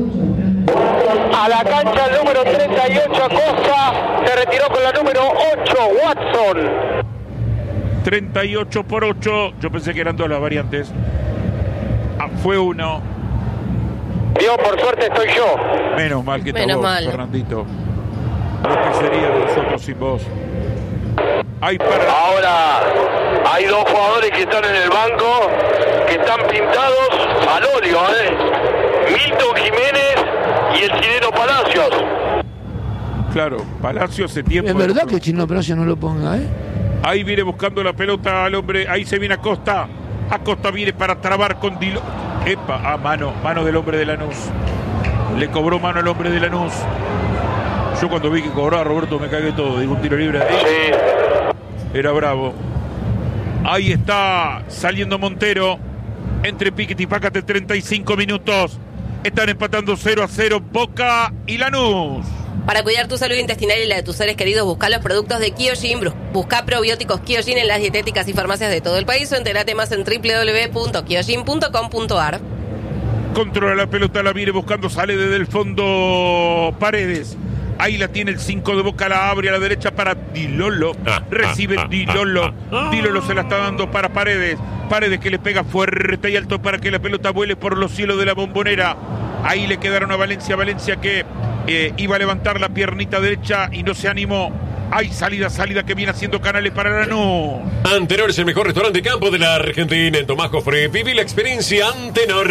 A la cancha el número treinta y ocho Acosta, se retiró con la número ocho Watson. treinta y ocho por ocho, yo pensé que eran dos las variantes. Ah, fue uno. Dios, por suerte estoy yo. Menos mal que está Menos vos, mal. Fernandito. Lo que sería de nosotros sin vos. Hay para... Ahora hay dos jugadores que están en el banco, que están pintados al óleo, ¿eh? Milton Jiménez y el chileno Palacios. Claro, Palacio hace tiempo. Es verdad que Chino Palacio no lo ponga, ¿eh? Ahí viene buscando la pelota al hombre. Ahí se viene Acosta. Acosta viene para trabar con Dilo. Epa, ah, mano, mano del hombre de Lanús. Le cobró mano al hombre de Lanús. Yo cuando vi que cobraba Roberto me cagué todo. Digo, un tiro libre ahí. Sí. Era bravo. Ahí está saliendo Montero. Entre Piquete y Pácate, treinta y cinco minutos. Están empatando cero a cero Boca y Lanús. Para cuidar tu salud intestinal y la de tus seres queridos, busca los productos de Kyojin. Busca probióticos Kyojin en las dietéticas y farmacias de todo el país o entérate más en doble u doble u doble u punto kyojin punto com punto a r. Controla la pelota, la viene buscando, sale desde el fondo Paredes. Ahí la tiene el cinco de Boca, la abre a la derecha para Di Lolo. Recibe Di Lolo. Di Lolo se la está dando para Paredes. Paredes que le pega fuerte y alto para que la pelota vuele por los cielos de la Bombonera. Ahí le quedaron a Valencia. Valencia que eh, iba a levantar la piernita derecha y no se animó. Hay salida, salida que viene haciendo Canales para Lanús. Antenor es el mejor restaurante de campo de la Argentina. En Tomás Jofre, viví la experiencia Antenor.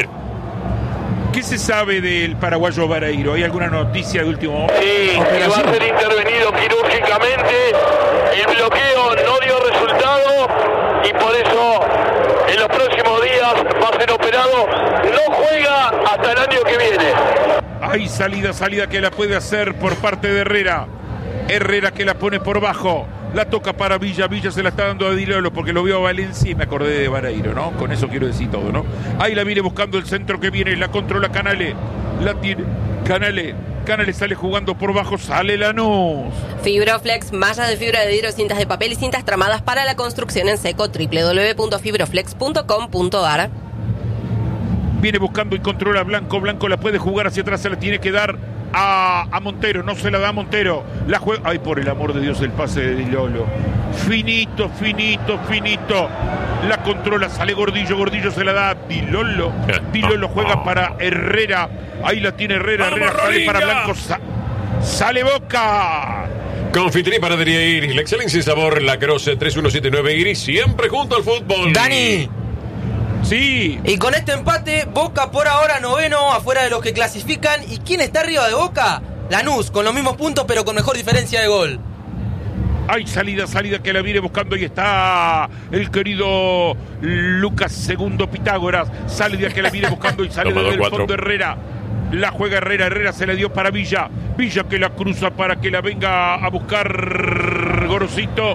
¿Qué se sabe del paraguayo Vareiro? ¿Hay alguna noticia de último momento? Sí, que va a ser intervenido quirúrgicamente. El bloqueo no dio resultado y por eso en los próximos días va a ser operado. No juega hasta el año que viene. Hay salida, salida que la puede hacer por parte de Herrera. Herrera que la pone por bajo. La toca para Villa. Villa se la está dando a Di Lolo porque lo vio a Valencia y me acordé de Vareiro, ¿no? Con eso quiero decir todo, ¿no? Ahí la viene buscando el centro que viene. La controla Canales. La tiene Canales. Canales sale jugando por bajo. Sale Lanús. Fibroflex, mallas de fibra de vidrio, cintas de papel y cintas tramadas para la construcción en seco. doble u doble u doble u punto fibroflex punto com punto a r. Viene buscando y controla Blanco. Blanco la puede jugar hacia atrás. Se la tiene que dar a, a Montero. No se la da a Montero. La juega. Ay, por el amor de Dios, el pase de Di Lolo. Finito, finito, finito. La controla. Sale Gordillo. Gordillo se la da a Di Lolo. Di Lolo juega para Herrera. Ahí la tiene Herrera. Herrera sale para Blanco. Sa- sale Boca. Confitería y Panadería Iris, la excelencia y sabor, La Croce tres uno siete nueve Iris, siempre junto al fútbol. Dani, Sí. y con este empate, Boca por ahora noveno, afuera de los que clasifican. ¿Y quién está arriba de Boca? Lanús, con los mismos puntos pero con mejor diferencia de gol. Hay salida, salida que la viene buscando y está el querido Lucas Segundo Pitágoras. Salida que la viene buscando y sale Toma, desde el cuatro. fondo Herrera. La juega Herrera, Herrera se la dio para Villa. Villa que la cruza para que la venga a buscar Gorosito.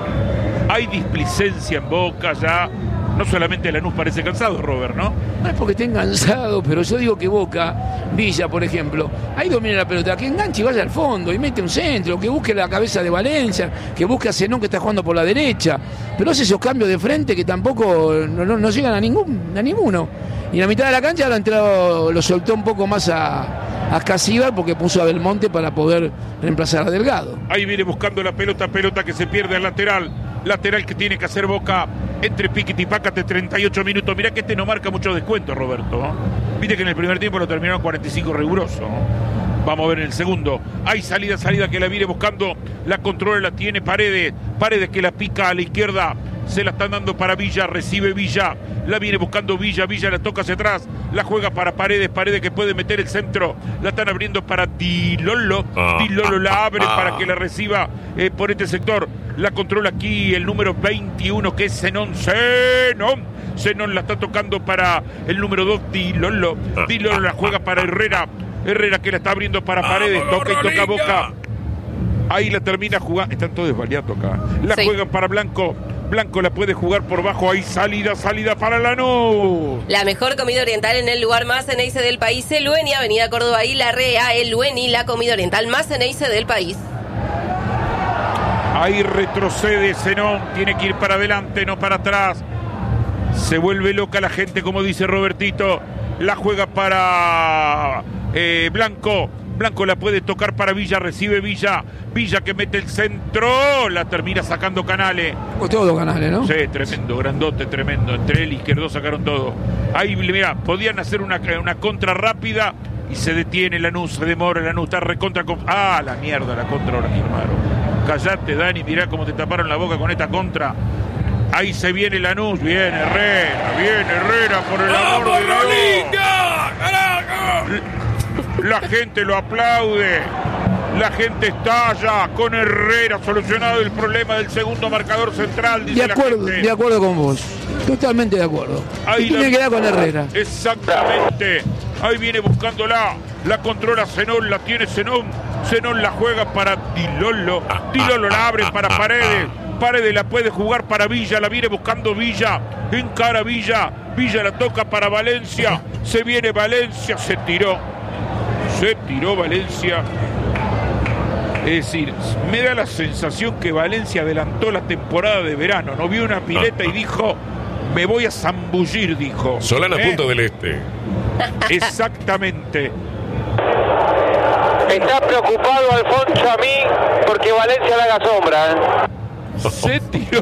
Hay displicencia en Boca ya. No solamente Lanús parece cansado, Robert, ¿no? No es porque estén cansados, pero yo digo que Boca, Villa, por ejemplo, ahí domina la pelota, que enganche y vaya al fondo y mete un centro, que busque la cabeza de Valencia, que busque a Zenón que está jugando por la derecha, pero hace esos cambios de frente que tampoco no, no, no llegan a, ningún, a ninguno. Y en la mitad de la cancha lo, entrado, lo soltó un poco más a, a Casíbar porque puso a Belmonte para poder reemplazar a Delgado. Ahí viene buscando la pelota, pelota que se pierde al lateral. Lateral que tiene que hacer Boca entre Piquete y Pácate, treinta y ocho minutos. Mirá que este no marca mucho descuento, Roberto, ¿no? Viste que en el primer tiempo lo terminaron cuarenta y cinco riguroso, ¿no? Vamos a ver en el segundo. Hay salida, salida que la viene buscando. La controla, la tiene Paredes. Paredes que la pica a la izquierda. Se la están dando para Villa. Recibe Villa. La viene buscando Villa. Villa la toca hacia atrás. La juega para Paredes. Paredes que puede meter el centro. La están abriendo para Di Lollo. Di Lollo la abre para que la reciba eh, por este sector. La controla aquí el número veintiuno que es Zenón. Zenón. Zenón la está tocando para el número dos, Di Lollo. Di Lollo la juega para Herrera. Herrera que la está abriendo para Paredes. Toca y toca Boca. Ahí la termina jugando. Están todos desvaliados acá. La sí. juegan para Blanco. Blanco la puede jugar por bajo. Ahí salida, salida para Lanús. La mejor comida oriental en el lugar más ceneice del país. El Lueni, Avenida Córdoba y La Rea. El Lueni, la comida oriental más ceneice del país. Ahí retrocede Zenón. Tiene que ir para adelante, no para atrás. Se vuelve loca la gente, como dice Robertito. La juega para eh, Blanco. Blanco la puede tocar para Villa. Recibe Villa. Villa que mete el centro. La termina sacando Canales. Todo Canales, ¿no? Sí, tremendo, grandote, tremendo. Entre él y Izquierdo sacaron todo. Ahí, mira, podían hacer una, una contra rápida y se detiene Lanús, se demora Lanús. Está recontra. Ah, la mierda, la contra ahora, hermano. Callate, Dani, mirá cómo te taparon la boca con esta contra. Ahí se viene Lanús, viene Herrera, viene Herrera por el amor de Dios. La gente lo aplaude, la gente estalla con Herrera, solucionado el problema del segundo marcador central, dice de acuerdo, la gente. De acuerdo con vos, totalmente de acuerdo. Ahí tiene que quedar con Herrera. Exactamente, ahí viene buscándola, la controla Zenón, la tiene Zenón, Zenón la juega para Di Lollo, Di Lollo la abre para Paredes. Paredes la puede jugar para Villa, la viene buscando Villa, encara Villa, Villa la toca para Valencia, se viene Valencia, se tiró, se tiró Valencia. Es decir, me da la sensación que Valencia adelantó la temporada de verano, no vio una pileta y dijo, me voy a zambullir, dijo. Solana, ¿Eh? Punto del Este. Exactamente. Está preocupado Alfonso a mí porque Valencia le haga sombra, ¿eh? Se tiró.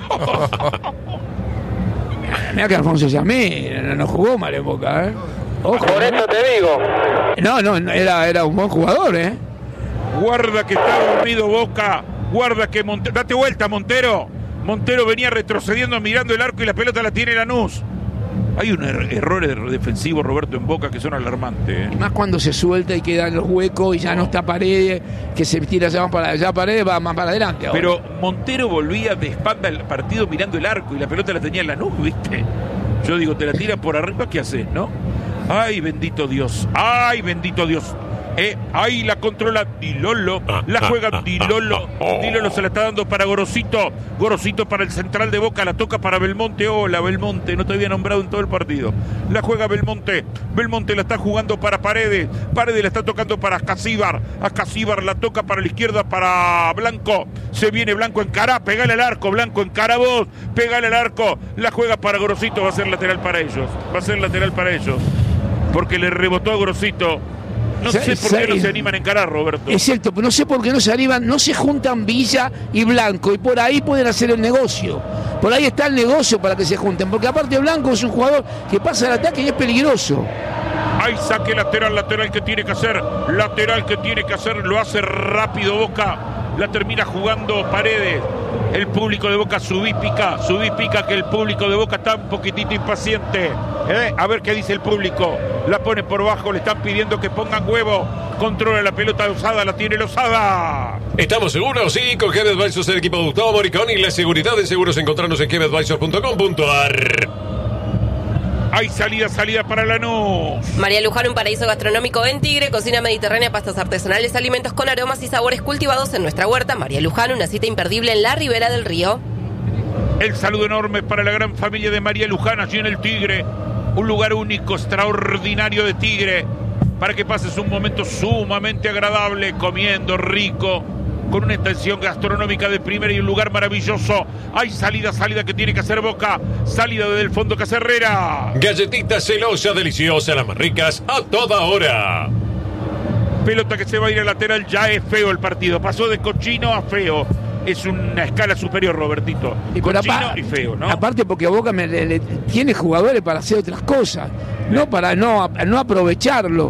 Mira que Alfonso Yamí no, no jugó mal en Boca, ¿eh? Ojo, por eso te digo. No, no, era, era un buen jugador, ¿eh? Guarda que está dormido Boca. Guarda que Montero. Date vuelta, Montero. Montero venía retrocediendo, mirando el arco y la pelota la tiene Lanús. Hay un er- errores defensivos, Roberto, en Boca que son alarmantes. ¿eh? Más cuando se suelta y queda en los huecos y ya no está Paredes, que se tira ya para allá, Paredes va más para adelante ahora. Pero Montero volvía de espalda al partido mirando el arco y la pelota la tenía en la nube, ¿viste? Yo digo, te la tiran por arriba, ¿qué haces, no? Ay, bendito Dios, ay, bendito Dios. Eh, ahí la controla Di Lollo, la juega Di Lollo, Di Lollo se la está dando para Gorosito, Gorosito para el central de Boca, la toca para Belmonte. Hola Belmonte, no te había nombrado en todo el partido. La juega Belmonte, Belmonte la está jugando para Paredes, Paredes la está tocando para Ascasíbar, Ascasíbar la toca para la izquierda para Blanco, se viene Blanco, encara, pegale al arco, Blanco encara vos, pegale al arco, la juega para Gorosito, va a ser lateral para ellos, va a ser lateral para ellos, porque le rebotó a Gorosito. No sé por qué no se animan a encarar, Roberto. Es cierto, pero no sé por qué no se animan, no se juntan Villa y Blanco, y por ahí pueden hacer el negocio. Por ahí está el negocio para que se junten, porque aparte Blanco es un jugador que pasa al ataque y es peligroso. Hay saque lateral, lateral que tiene que hacer, lateral que tiene que hacer, lo hace rápido Boca, la termina jugando Paredes. El público de Boca subí pica, subí pica que el público de Boca está un poquitito impaciente. ¿Eh? A ver qué dice el público. La pone por bajo, le están pidiendo que pongan huevo. Controla la pelota de Osada, la tiene Osada. ¿Estamos seguros? Sí, con Heavy Advisors, el equipo de Gustavo Moricón y la seguridad de seguros. Encontrarnos en heavy advisors punto com punto a r. Hay salida, salida para Lanús. María Luján, un paraíso gastronómico en Tigre, cocina mediterránea, pastas artesanales, alimentos con aromas y sabores cultivados en nuestra huerta. María Luján, una cita imperdible en la ribera del río. El saludo enorme para la gran familia de María Luján allí en el Tigre. Un lugar único, extraordinario de Tigre, para que pases un momento sumamente agradable, comiendo rico, con una intención gastronómica de primera y un lugar maravilloso. Hay salida, salida que tiene que hacer Boca, salida desde el fondo que hace Herrera. Galletitas celosas, deliciosas, las más ricas, a toda hora. Pelota que se va a ir al lateral, ya es feo el partido, pasó de cochino a feo. Es una escala superior, Robertito. Y cochino apa- y feo, ¿no? Aparte porque Boca me, le, le, tiene jugadores para hacer otras cosas, no para no, no aprovecharlo.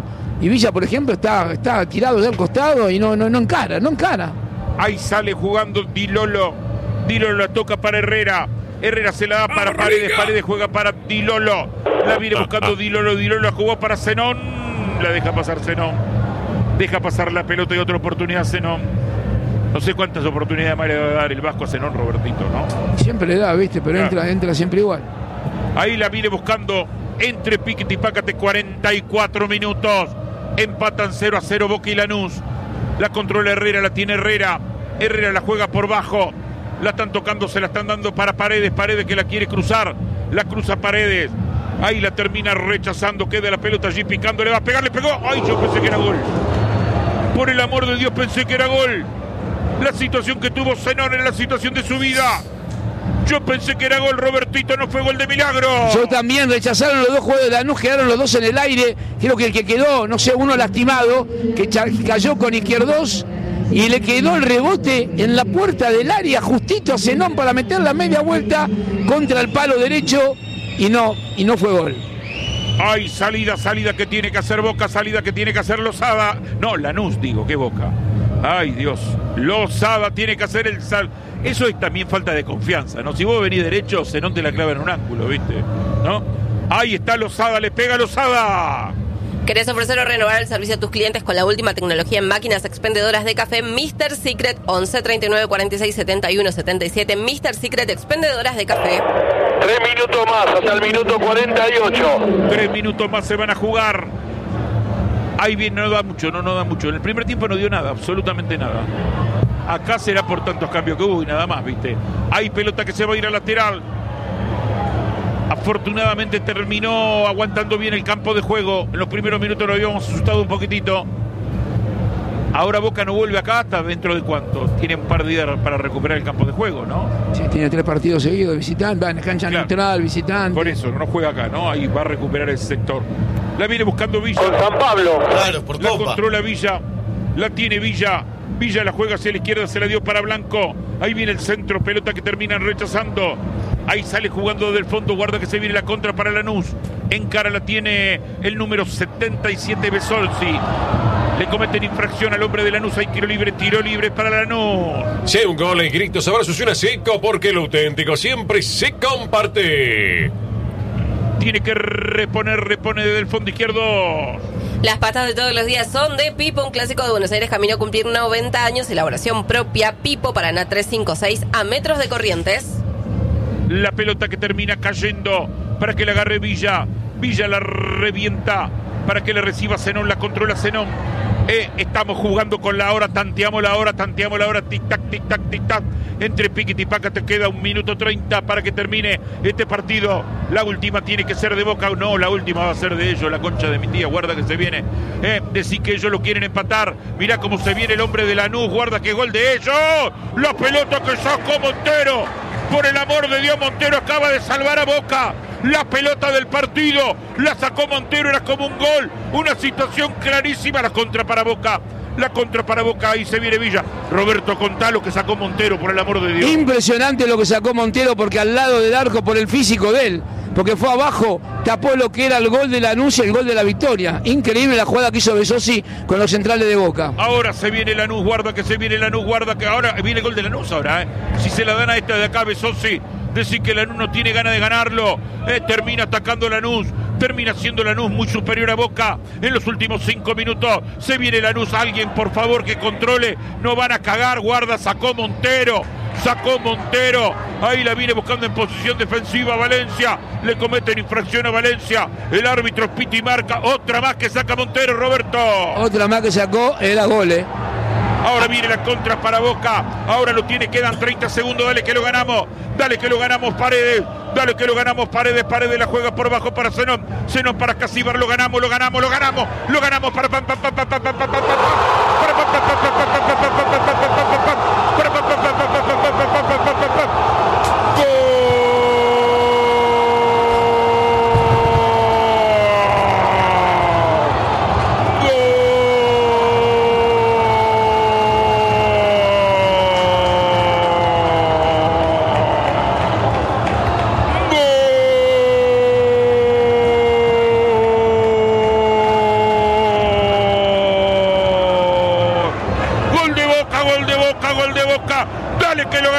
Y Villa, por ejemplo, está, está tirado de un costado y no, no, no encara, no encara. Ahí sale jugando Di Lolo. Di Lolo la toca para Herrera. Herrera se la da para ¡Vamos, Paredes. Rica! Paredes juega para Di Lolo. La viene buscando Di Lolo. Di Lolo la jugó para Zenón. La deja pasar Zenón. Deja pasar la pelota y otra oportunidad Zenón. No sé cuántas oportunidades más le va a dar el Vasco a Zenón, Robertito, ¿no? Siempre le da, ¿viste? Pero Claro. entra, entra siempre igual. Ahí la viene buscando entre Piquete y Pácate. cuarenta y cuatro minutos. Empatan cero a cero Boca y Lanús. La controla Herrera, la tiene Herrera. Herrera la juega por bajo. La están tocando, se la están dando para Paredes. Paredes que la quiere cruzar. La cruza Paredes. Ahí la termina rechazando. Queda la pelota allí picando. Le va a pegar, le pegó. Ay, yo pensé que era gol. Por el amor de Dios, pensé que era gol. La situación que tuvo Zenón en la situación de su vida. Yo pensé que era gol, Robertito, no fue gol de milagro. Yo también, rechazaron los dos juegos de Lanús, quedaron los dos en el aire. Creo que el que quedó, no sé, uno lastimado, que cha- cayó con Izquierdos y le quedó el rebote en la puerta del área, justito a Zenón para meter la media vuelta contra el palo derecho y no, y no fue gol. Ay, salida, salida que tiene que hacer Boca, salida que tiene que hacer Lozada. No, Lanús, digo, ¿qué Boca? Ay, Dios. Lozada tiene que hacer el sal. Eso es también falta de confianza, ¿no? Si vos venís derecho, Zenón te la clava en un ángulo, ¿viste? ¿No? Ahí está Lozada, le pega Lozada. ¿Querés ofrecer o renovar el servicio a tus clientes con la última tecnología en máquinas expendedoras de café? mister Secret once treinta y nueve cuarenta y seis setenta y uno setenta y siete. mister Secret expendedoras de café. Tres minutos más, hasta el minuto cuarenta y ocho. Tres minutos más se van a jugar. Ahí bien, no da mucho, no, no da mucho. En el primer tiempo no dio nada, absolutamente nada. Acá será por tantos cambios que hubo y nada más, ¿viste? Hay pelota que se va a ir a lateral. Afortunadamente terminó aguantando bien el campo de juego. En los primeros minutos lo habíamos asustado un poquitito. Ahora Boca no vuelve acá hasta dentro de cuánto. Tiene un par de días para recuperar el campo de juego, ¿no? Sí, tiene tres partidos seguidos, visitante, va en cancha Claro. neutral, visitante. Por eso, no juega acá, ¿no? Ahí va a recuperar ese sector. La viene buscando Villa. Con San Pablo. Claro, por La Copa. controla Villa. La tiene Villa. Villa la juega hacia la izquierda, se la dio para Blanco. Ahí viene el centro, pelota que terminan rechazando. Ahí sale jugando del fondo, guarda que se viene la contra para Lanús. En cara la tiene el número setenta y siete Besolsi. Le cometen infracción al hombre de Lanús. Hay tiro libre, tiro libre para Lanús. Si hay un gol y gritos, ahora suena seco porque lo auténtico siempre se comparte. Tiene que reponer, repone desde el fondo izquierdo. Las patas de todos los días son de Pipo, un clásico de Buenos Aires camino a cumplir noventa años, elaboración propia. Pipo, Paraná trescientos cincuenta y seis, a metros de Corrientes. La pelota que termina cayendo para que la agarre Villa. Villa la revienta para que le reciba Zenón, la controla Zenón. Eh, estamos jugando con la hora, tanteamos la hora, tanteamos la hora, tic-tac, tic-tac, tic-tac. Entre Piquete y Pácate queda un minuto treinta para que termine este partido. La última tiene que ser de Boca. No, la última va a ser de ellos, la concha de mi tía. Guarda que se viene. Eh, decir que ellos lo quieren empatar. Mirá cómo se viene el hombre de Lanús. Guarda que gol de ellos. La pelota que sacó Montero. Por el amor de Dios, Montero acaba de salvar a Boca. La pelota del partido la sacó Montero, era como un gol. Una situación clarísima, la contra para Boca. La contra para Boca, ahí se viene Villa. Roberto, contá lo que sacó Montero, por el amor de Dios. Impresionante lo que sacó Montero, porque al lado del arco, por el físico de él, porque fue abajo, tapó lo que era el gol de Lanús y el gol de la victoria. Increíble la jugada que hizo Besosi con los centrales de Boca. Ahora se viene Lanús, guarda que se viene Lanús, guarda que ahora viene el gol de Lanús ahora, ¿eh? Si se la dan a esta de acá, Besosi, decir que Lanús no tiene ganas de ganarlo. Eh, termina atacando Lanús, termina siendo Lanús muy superior a Boca. En los últimos cinco minutos se viene Lanús. Alguien, por favor, que controle. No van a cagar, guarda, sacó Montero. Sacó Montero, ahí la viene buscando en posición defensiva Valencia, le cometen infracción a Valencia, el árbitro pita y marca, otra más que saca Montero, Roberto. Otra más que sacó era gol, ¿eh? Ahora viene la contra para Boca, ahora lo tiene, quedan treinta segundos, dale que lo ganamos, dale que lo ganamos Paredes, dale que lo ganamos Paredes, Paredes la juega por bajo para Zenón, Zenón para Casíbar, lo ganamos, lo ganamos, lo ganamos, lo ganamos para pam pam pam pam pam pam pam pam para pam pam pam pam pam pam pam pam pam pam pam pam para pam pam pam pam pam pam pam pam pam pam pam.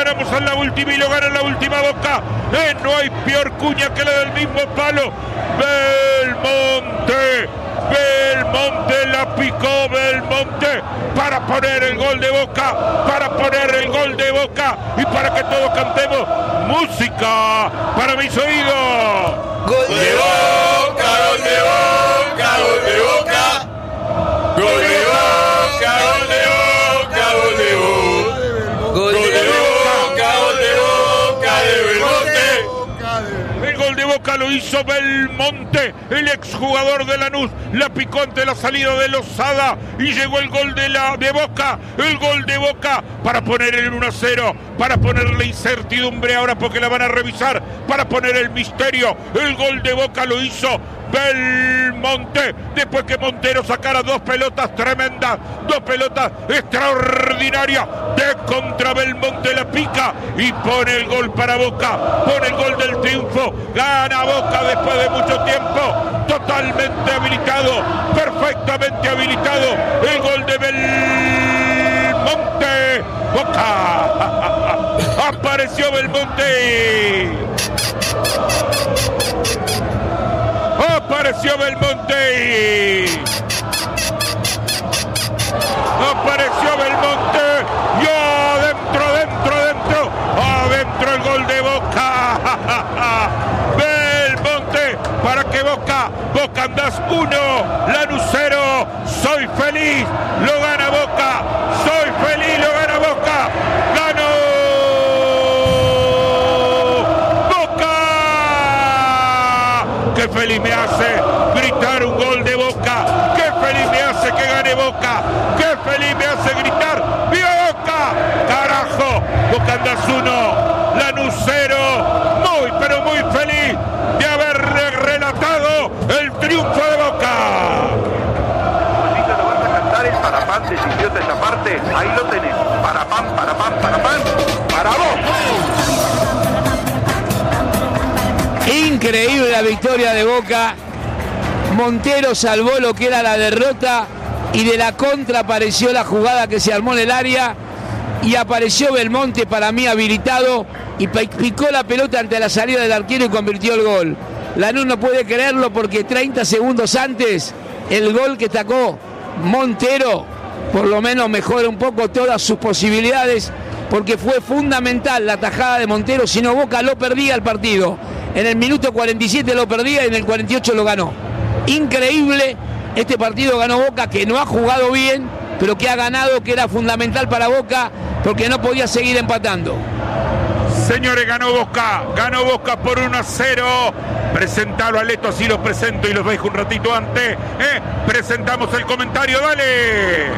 ganamos en la última y lo gana en la última Boca. Eh, no hay peor cuña que la del mismo palo. Belmonte. Belmonte la picó, Belmonte, para poner el gol de Boca, para poner el gol de Boca y para que todos cantemos música para mis oídos. Gol de Boca, gol de Boca, gol de Boca, gol de Boca, gol de Boca, gol de Boca, gol de Boca, gol de Boca de Belmonte. El gol de Boca lo hizo Belmonte, el exjugador de Lanús, la picó ante la salida de Lozada y llegó el gol de, la, de Boca, el gol de Boca para poner el uno a cero, para ponerle incertidumbre ahora porque la van a revisar, para poner el misterio. El gol de Boca lo hizo Belmonte, después que Montero sacara dos pelotas tremendas, dos pelotas extraordinarias, de contra Belmonte la pica y pone el gol para Boca, pone el gol del triunfo, gana Boca después de mucho tiempo, totalmente habilitado, perfectamente habilitado, el gol de Belmonte, Boca, apareció Belmonte. Apareció Belmonte. Apareció Belmonte. Y adentro, adentro, adentro. Adentro el gol de Boca. Belmonte para que Boca. Boca andás uno. Lanús cero. Soy feliz. Lo gana Boca. Soy feliz. Lo gana Boca. Ganó. Qué feliz me hace gritar un gol de Boca. Qué feliz me hace que gane Boca. Qué feliz me hace gritar ¡viva Boca! ¡Carajo! Boca andás uno, Lanús cero. Muy, pero muy feliz de haber relatado el triunfo de Boca. Ahorita lo vas a cantar el parapán, decidió esa parte. Ahí lo tenés. Parapán, parapán, parapán. Para vos. Increíble la victoria de Boca. Montero salvó lo que era la derrota y de la contra apareció la jugada que se armó en el área y apareció Belmonte, para mí habilitado, y picó la pelota ante la salida del arquero y convirtió el gol. Lanús no puede creerlo porque treinta segundos antes el gol que sacó Montero por lo menos mejora un poco todas sus posibilidades, porque fue fundamental la tajada de Montero, si no Boca lo perdía el partido. En el minuto cuarenta y siete lo perdía y en el cuarenta y ocho lo ganó. Increíble, este partido ganó Boca, que no ha jugado bien, pero que ha ganado, que era fundamental para Boca, porque no podía seguir empatando. Señores, ganó Boca, ganó Boca por uno a cero. Presentalo a Leto, así los presento y los dejo un ratito antes. ¿eh? Presentamos el comentario, dale.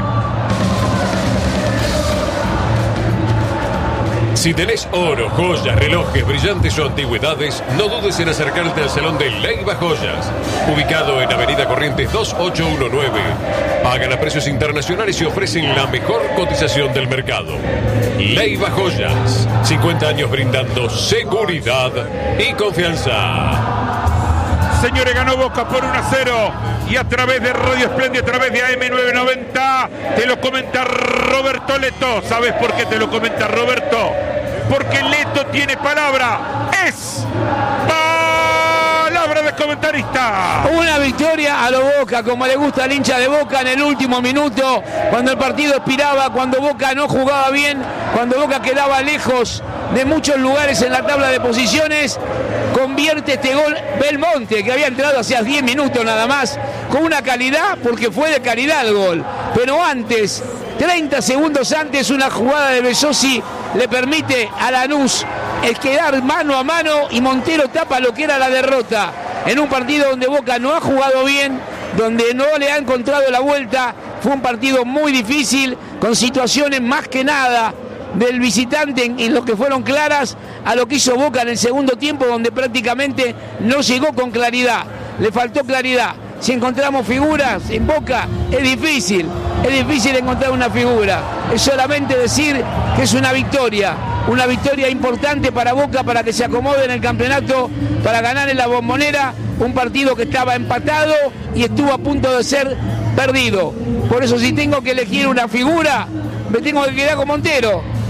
Si tenés oro, joyas, relojes, brillantes o antigüedades, no dudes en acercarte al Salón de Leiva Joyas, ubicado en Avenida Corrientes dos ocho uno nueve. Pagan a precios internacionales y ofrecen la mejor cotización del mercado. Leiva Joyas, cincuenta años brindando seguridad y confianza. Señores, ganó Boca por uno a cero y a través de Radio Espléndida, a través de A M novecientos noventa, te lo comenta Roberto Leto. ¿Sabes por qué te lo comenta Roberto? Porque Leto tiene palabra. Es palabra de comentarista. Una victoria a lo Boca, como le gusta al hincha de Boca, en el último minuto, cuando el partido expiraba, cuando Boca no jugaba bien, cuando Boca quedaba lejos de muchos lugares en la tabla de posiciones, convierte este gol Belmonte, que había entrado hace diez minutos nada más, con una calidad, porque fue de calidad el gol. Pero antes, treinta segundos antes, una jugada de Besosi le permite a Lanús el quedar mano a mano y Montero tapa lo que era la derrota. En un partido donde Boca no ha jugado bien, donde no le ha encontrado la vuelta, fue un partido muy difícil, con situaciones más que nada del visitante en, en lo que fueron claras, a lo que hizo Boca en el segundo tiempo, donde prácticamente no llegó con claridad, le faltó claridad. Si encontramos figuras en Boca, es difícil, es difícil encontrar una figura, es solamente decir que es una victoria, una victoria importante para Boca, para que se acomode en el campeonato, para ganar en la Bombonera, un partido que estaba empatado y estuvo a punto de ser perdido. Por eso, si tengo que elegir una figura, me tengo que quedar con Montero.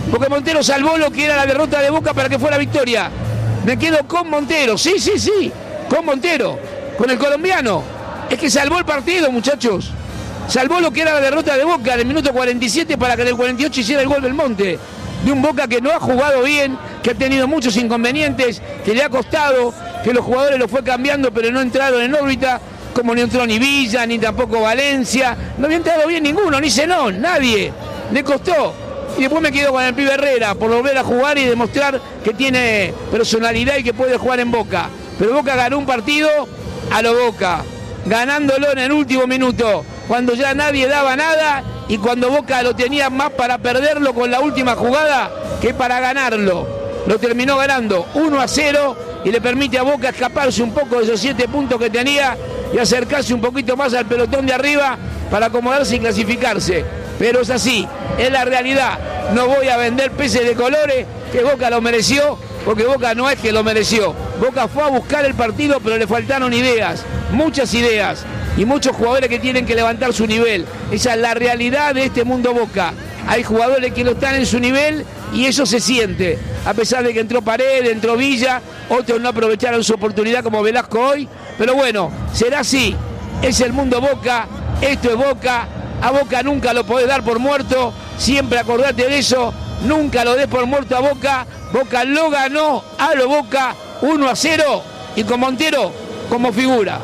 porque Montero salvó lo que era la derrota de Boca para que fuera victoria. Me quedo con Montero, sí, sí, sí, con Montero, con el colombiano. Es que salvó el partido, muchachos. Salvó lo que era la derrota de Boca en el minuto cuarenta y siete para que en el cuarenta y ocho hiciera el gol Belmonte. De un Boca que no ha jugado bien, que ha tenido muchos inconvenientes, que le ha costado, que los jugadores lo fue cambiando pero no entraron en órbita, como no entró ni Villa, ni tampoco Valencia. No había entrado bien ninguno, ni Zenón, nadie. Le costó. Y después me quedo con el pibe Herrera por volver a jugar y demostrar que tiene personalidad y que puede jugar en Boca. Pero Boca ganó un partido a lo Boca, ganándolo en el último minuto, cuando ya nadie daba nada y cuando Boca lo tenía más para perderlo con la última jugada que para ganarlo. Lo terminó ganando uno a cero y le permite a Boca escaparse un poco de esos siete puntos que tenía y acercarse un poquito más al pelotón de arriba para acomodarse y clasificarse. Pero es así, es la realidad. No voy a vender peces de colores, que Boca lo mereció, porque Boca no es que lo mereció. Boca fue a buscar el partido, pero le faltaron ideas, muchas ideas, y muchos jugadores que tienen que levantar su nivel. Esa es la realidad de este mundo Boca. Hay jugadores que no están en su nivel y eso se siente. A pesar de que entró Paredes, entró Villa, otros no aprovecharon su oportunidad como Velasco hoy. Pero bueno, será así. Es el mundo Boca, esto es Boca. A Boca nunca lo podés dar por muerto, siempre acordate de eso, nunca lo des por muerto a Boca. Boca lo ganó a lo Boca uno a cero y con Montero como figura.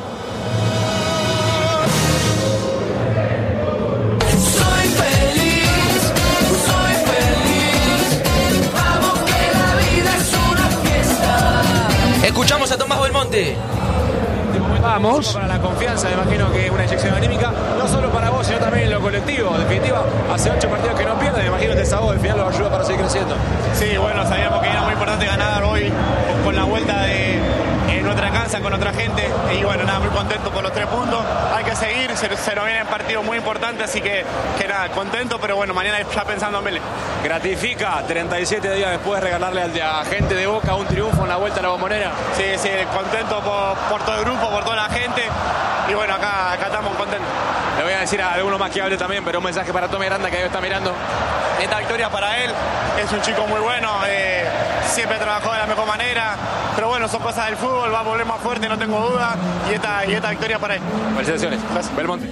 Soy feliz, soy feliz, vamos que la vida es una fiesta. Escuchamos a Tomás Belmonte. Vamos. Para la confianza, me imagino que es una inyección anímica, no solo para vos, sino también en lo colectivo. En definitiva, hace ocho partidos que no pierden, me imagino que esa voz al final lo ayuda para seguir creciendo. Sí, bueno, sabíamos que era muy importante ganar hoy con la vuelta de en nuestra casa, con otra gente. Y bueno, nada, muy contento por los tres puntos. Hay que seguir, se, se nos vienen partidos muy importantes, así que, que nada, contento, pero bueno, mañana ya pensando en Vélez. Gratifica treinta y siete días después regalarle al de a gente de Boca un triunfo en la vuelta a la Bombonera. Sí, sí, contento por, por todo el grupo, por toda la gente. Y bueno, acá, acá estamos contentos. Le voy a decir a alguno más que hable también, pero un mensaje para Tommy Aranda que ahí está mirando. Esta victoria para él, es un chico muy bueno, eh, siempre trabajó de la mejor manera, pero bueno, son cosas del fútbol, va a volver más fuerte, no tengo duda, y esta, y esta victoria para él. Felicitaciones. Gracias. Belmonte.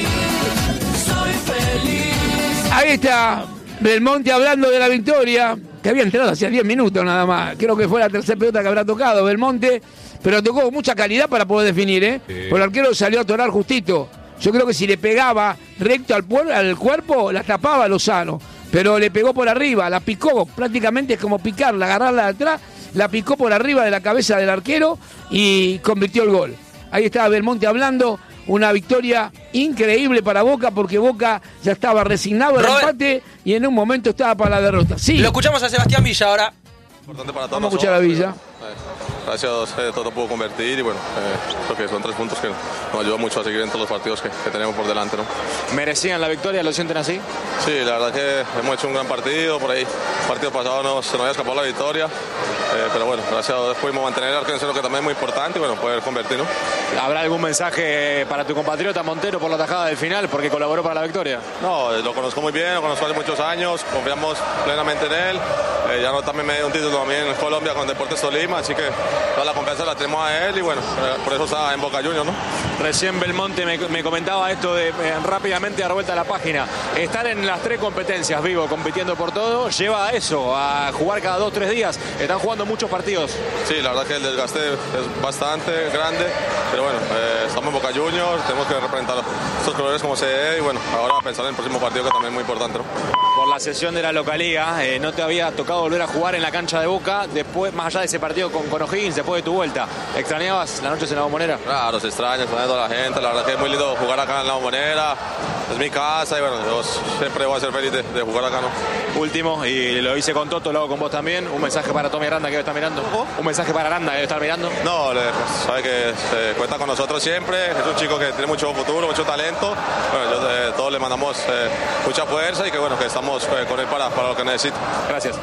Ahí está Belmonte hablando de la victoria, que había entrado hacía diez minutos nada más. Creo que fue la tercera pelota que habrá tocado Belmonte, pero tocó con mucha calidad para poder definir, ¿eh? Sí. Porque el arquero salió a atorar justito. Yo creo que si le pegaba recto al, puer- al cuerpo, la tapaba Lozano. Pero le pegó por arriba, la picó, prácticamente es como picarla, agarrarla de atrás, la picó por arriba de la cabeza del arquero y convirtió el gol. Ahí estaba Belmonte hablando, una victoria increíble para Boca porque Boca ya estaba resignado al empate y en un momento estaba para la derrota. Sí. Lo escuchamos a Sebastián Villa ahora. Importante para todos. Vamos a escuchar a Villa. Gracias a Dios eh, todo pudo convertir y bueno, eh, creo que son tres puntos que nos ayudan mucho a seguir en todos los partidos que, que tenemos por delante, ¿no? ¿Merecían la victoria? ¿Lo sienten así? Sí, la verdad que hemos hecho un gran partido, por ahí el partido pasado no, se nos había escapado la victoria, eh, pero bueno, gracias a Dios pudimos mantener el arco en cero, que también es muy importante y bueno, poder convertir, ¿no? ¿Habrá algún mensaje para tu compatriota Montero por la tajada del final, porque colaboró para la victoria? No, lo conozco muy bien, lo conozco hace muchos años, confiamos plenamente en él, eh, ya no también me dio un título también en Colombia con Deportes Tolima, así que toda la confianza la tenemos a él y bueno, por eso está en Boca Juniors, ¿no? Recién Belmonte me, me comentaba esto de eh, rápidamente dar vuelta a la página. Estar en las tres competencias, Vivo, compitiendo por todo, lleva a eso, a jugar cada dos, tres días. Están jugando muchos partidos. Sí, la verdad que el desgaste es bastante grande, pero bueno, eh, estamos en Boca Juniors, tenemos que representar estos colores como se debe y bueno, ahora pensar en el próximo partido que también es muy importante, ¿no? Por la sesión de la localía, eh, ¿no te había tocado volver a jugar en la cancha de Boca después, más allá de ese partido con, con O'Higgins, después de tu vuelta? ¿Extrañabas las noches en la Bombonera? Claro, se extraña, extraña a toda la gente, la verdad que es muy lindo jugar acá en la Bombonera, es mi casa y bueno, yo siempre voy a ser feliz de, de jugar acá, ¿no? Último, y lo hice con Toto, lo hago con vos también, un mensaje para Tommy Aranda que debe estar mirando. Un mensaje para Aranda que debe estar mirando. No, le, pues, sabe que se cuenta con nosotros siempre, es un chico que tiene mucho futuro, mucho talento, bueno, yo, eh, todos le mandamos eh, mucha fuerza y que bueno, que estamos eh, con él para, para lo que necesite. Gracias.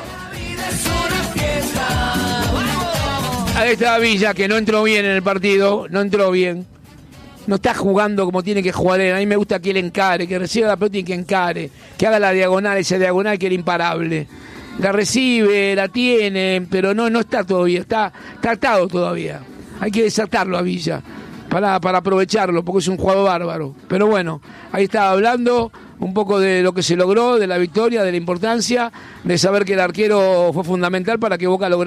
Ahí está Villa, que no entró bien en el partido, no entró bien. No está jugando como tiene que jugar él. A mí me gusta que él encare, que reciba la pelota y que encare, que haga la diagonal, esa diagonal que era imparable. la recibe, la tiene, pero no, no está todavía, está tratado todavía. Hay que desatarlo a Villa para, para aprovecharlo, porque es un jugador bárbaro. Pero bueno, ahí estaba hablando un poco de lo que se logró, de la victoria, de la importancia, de saber que el arquero fue fundamental para que Boca lograra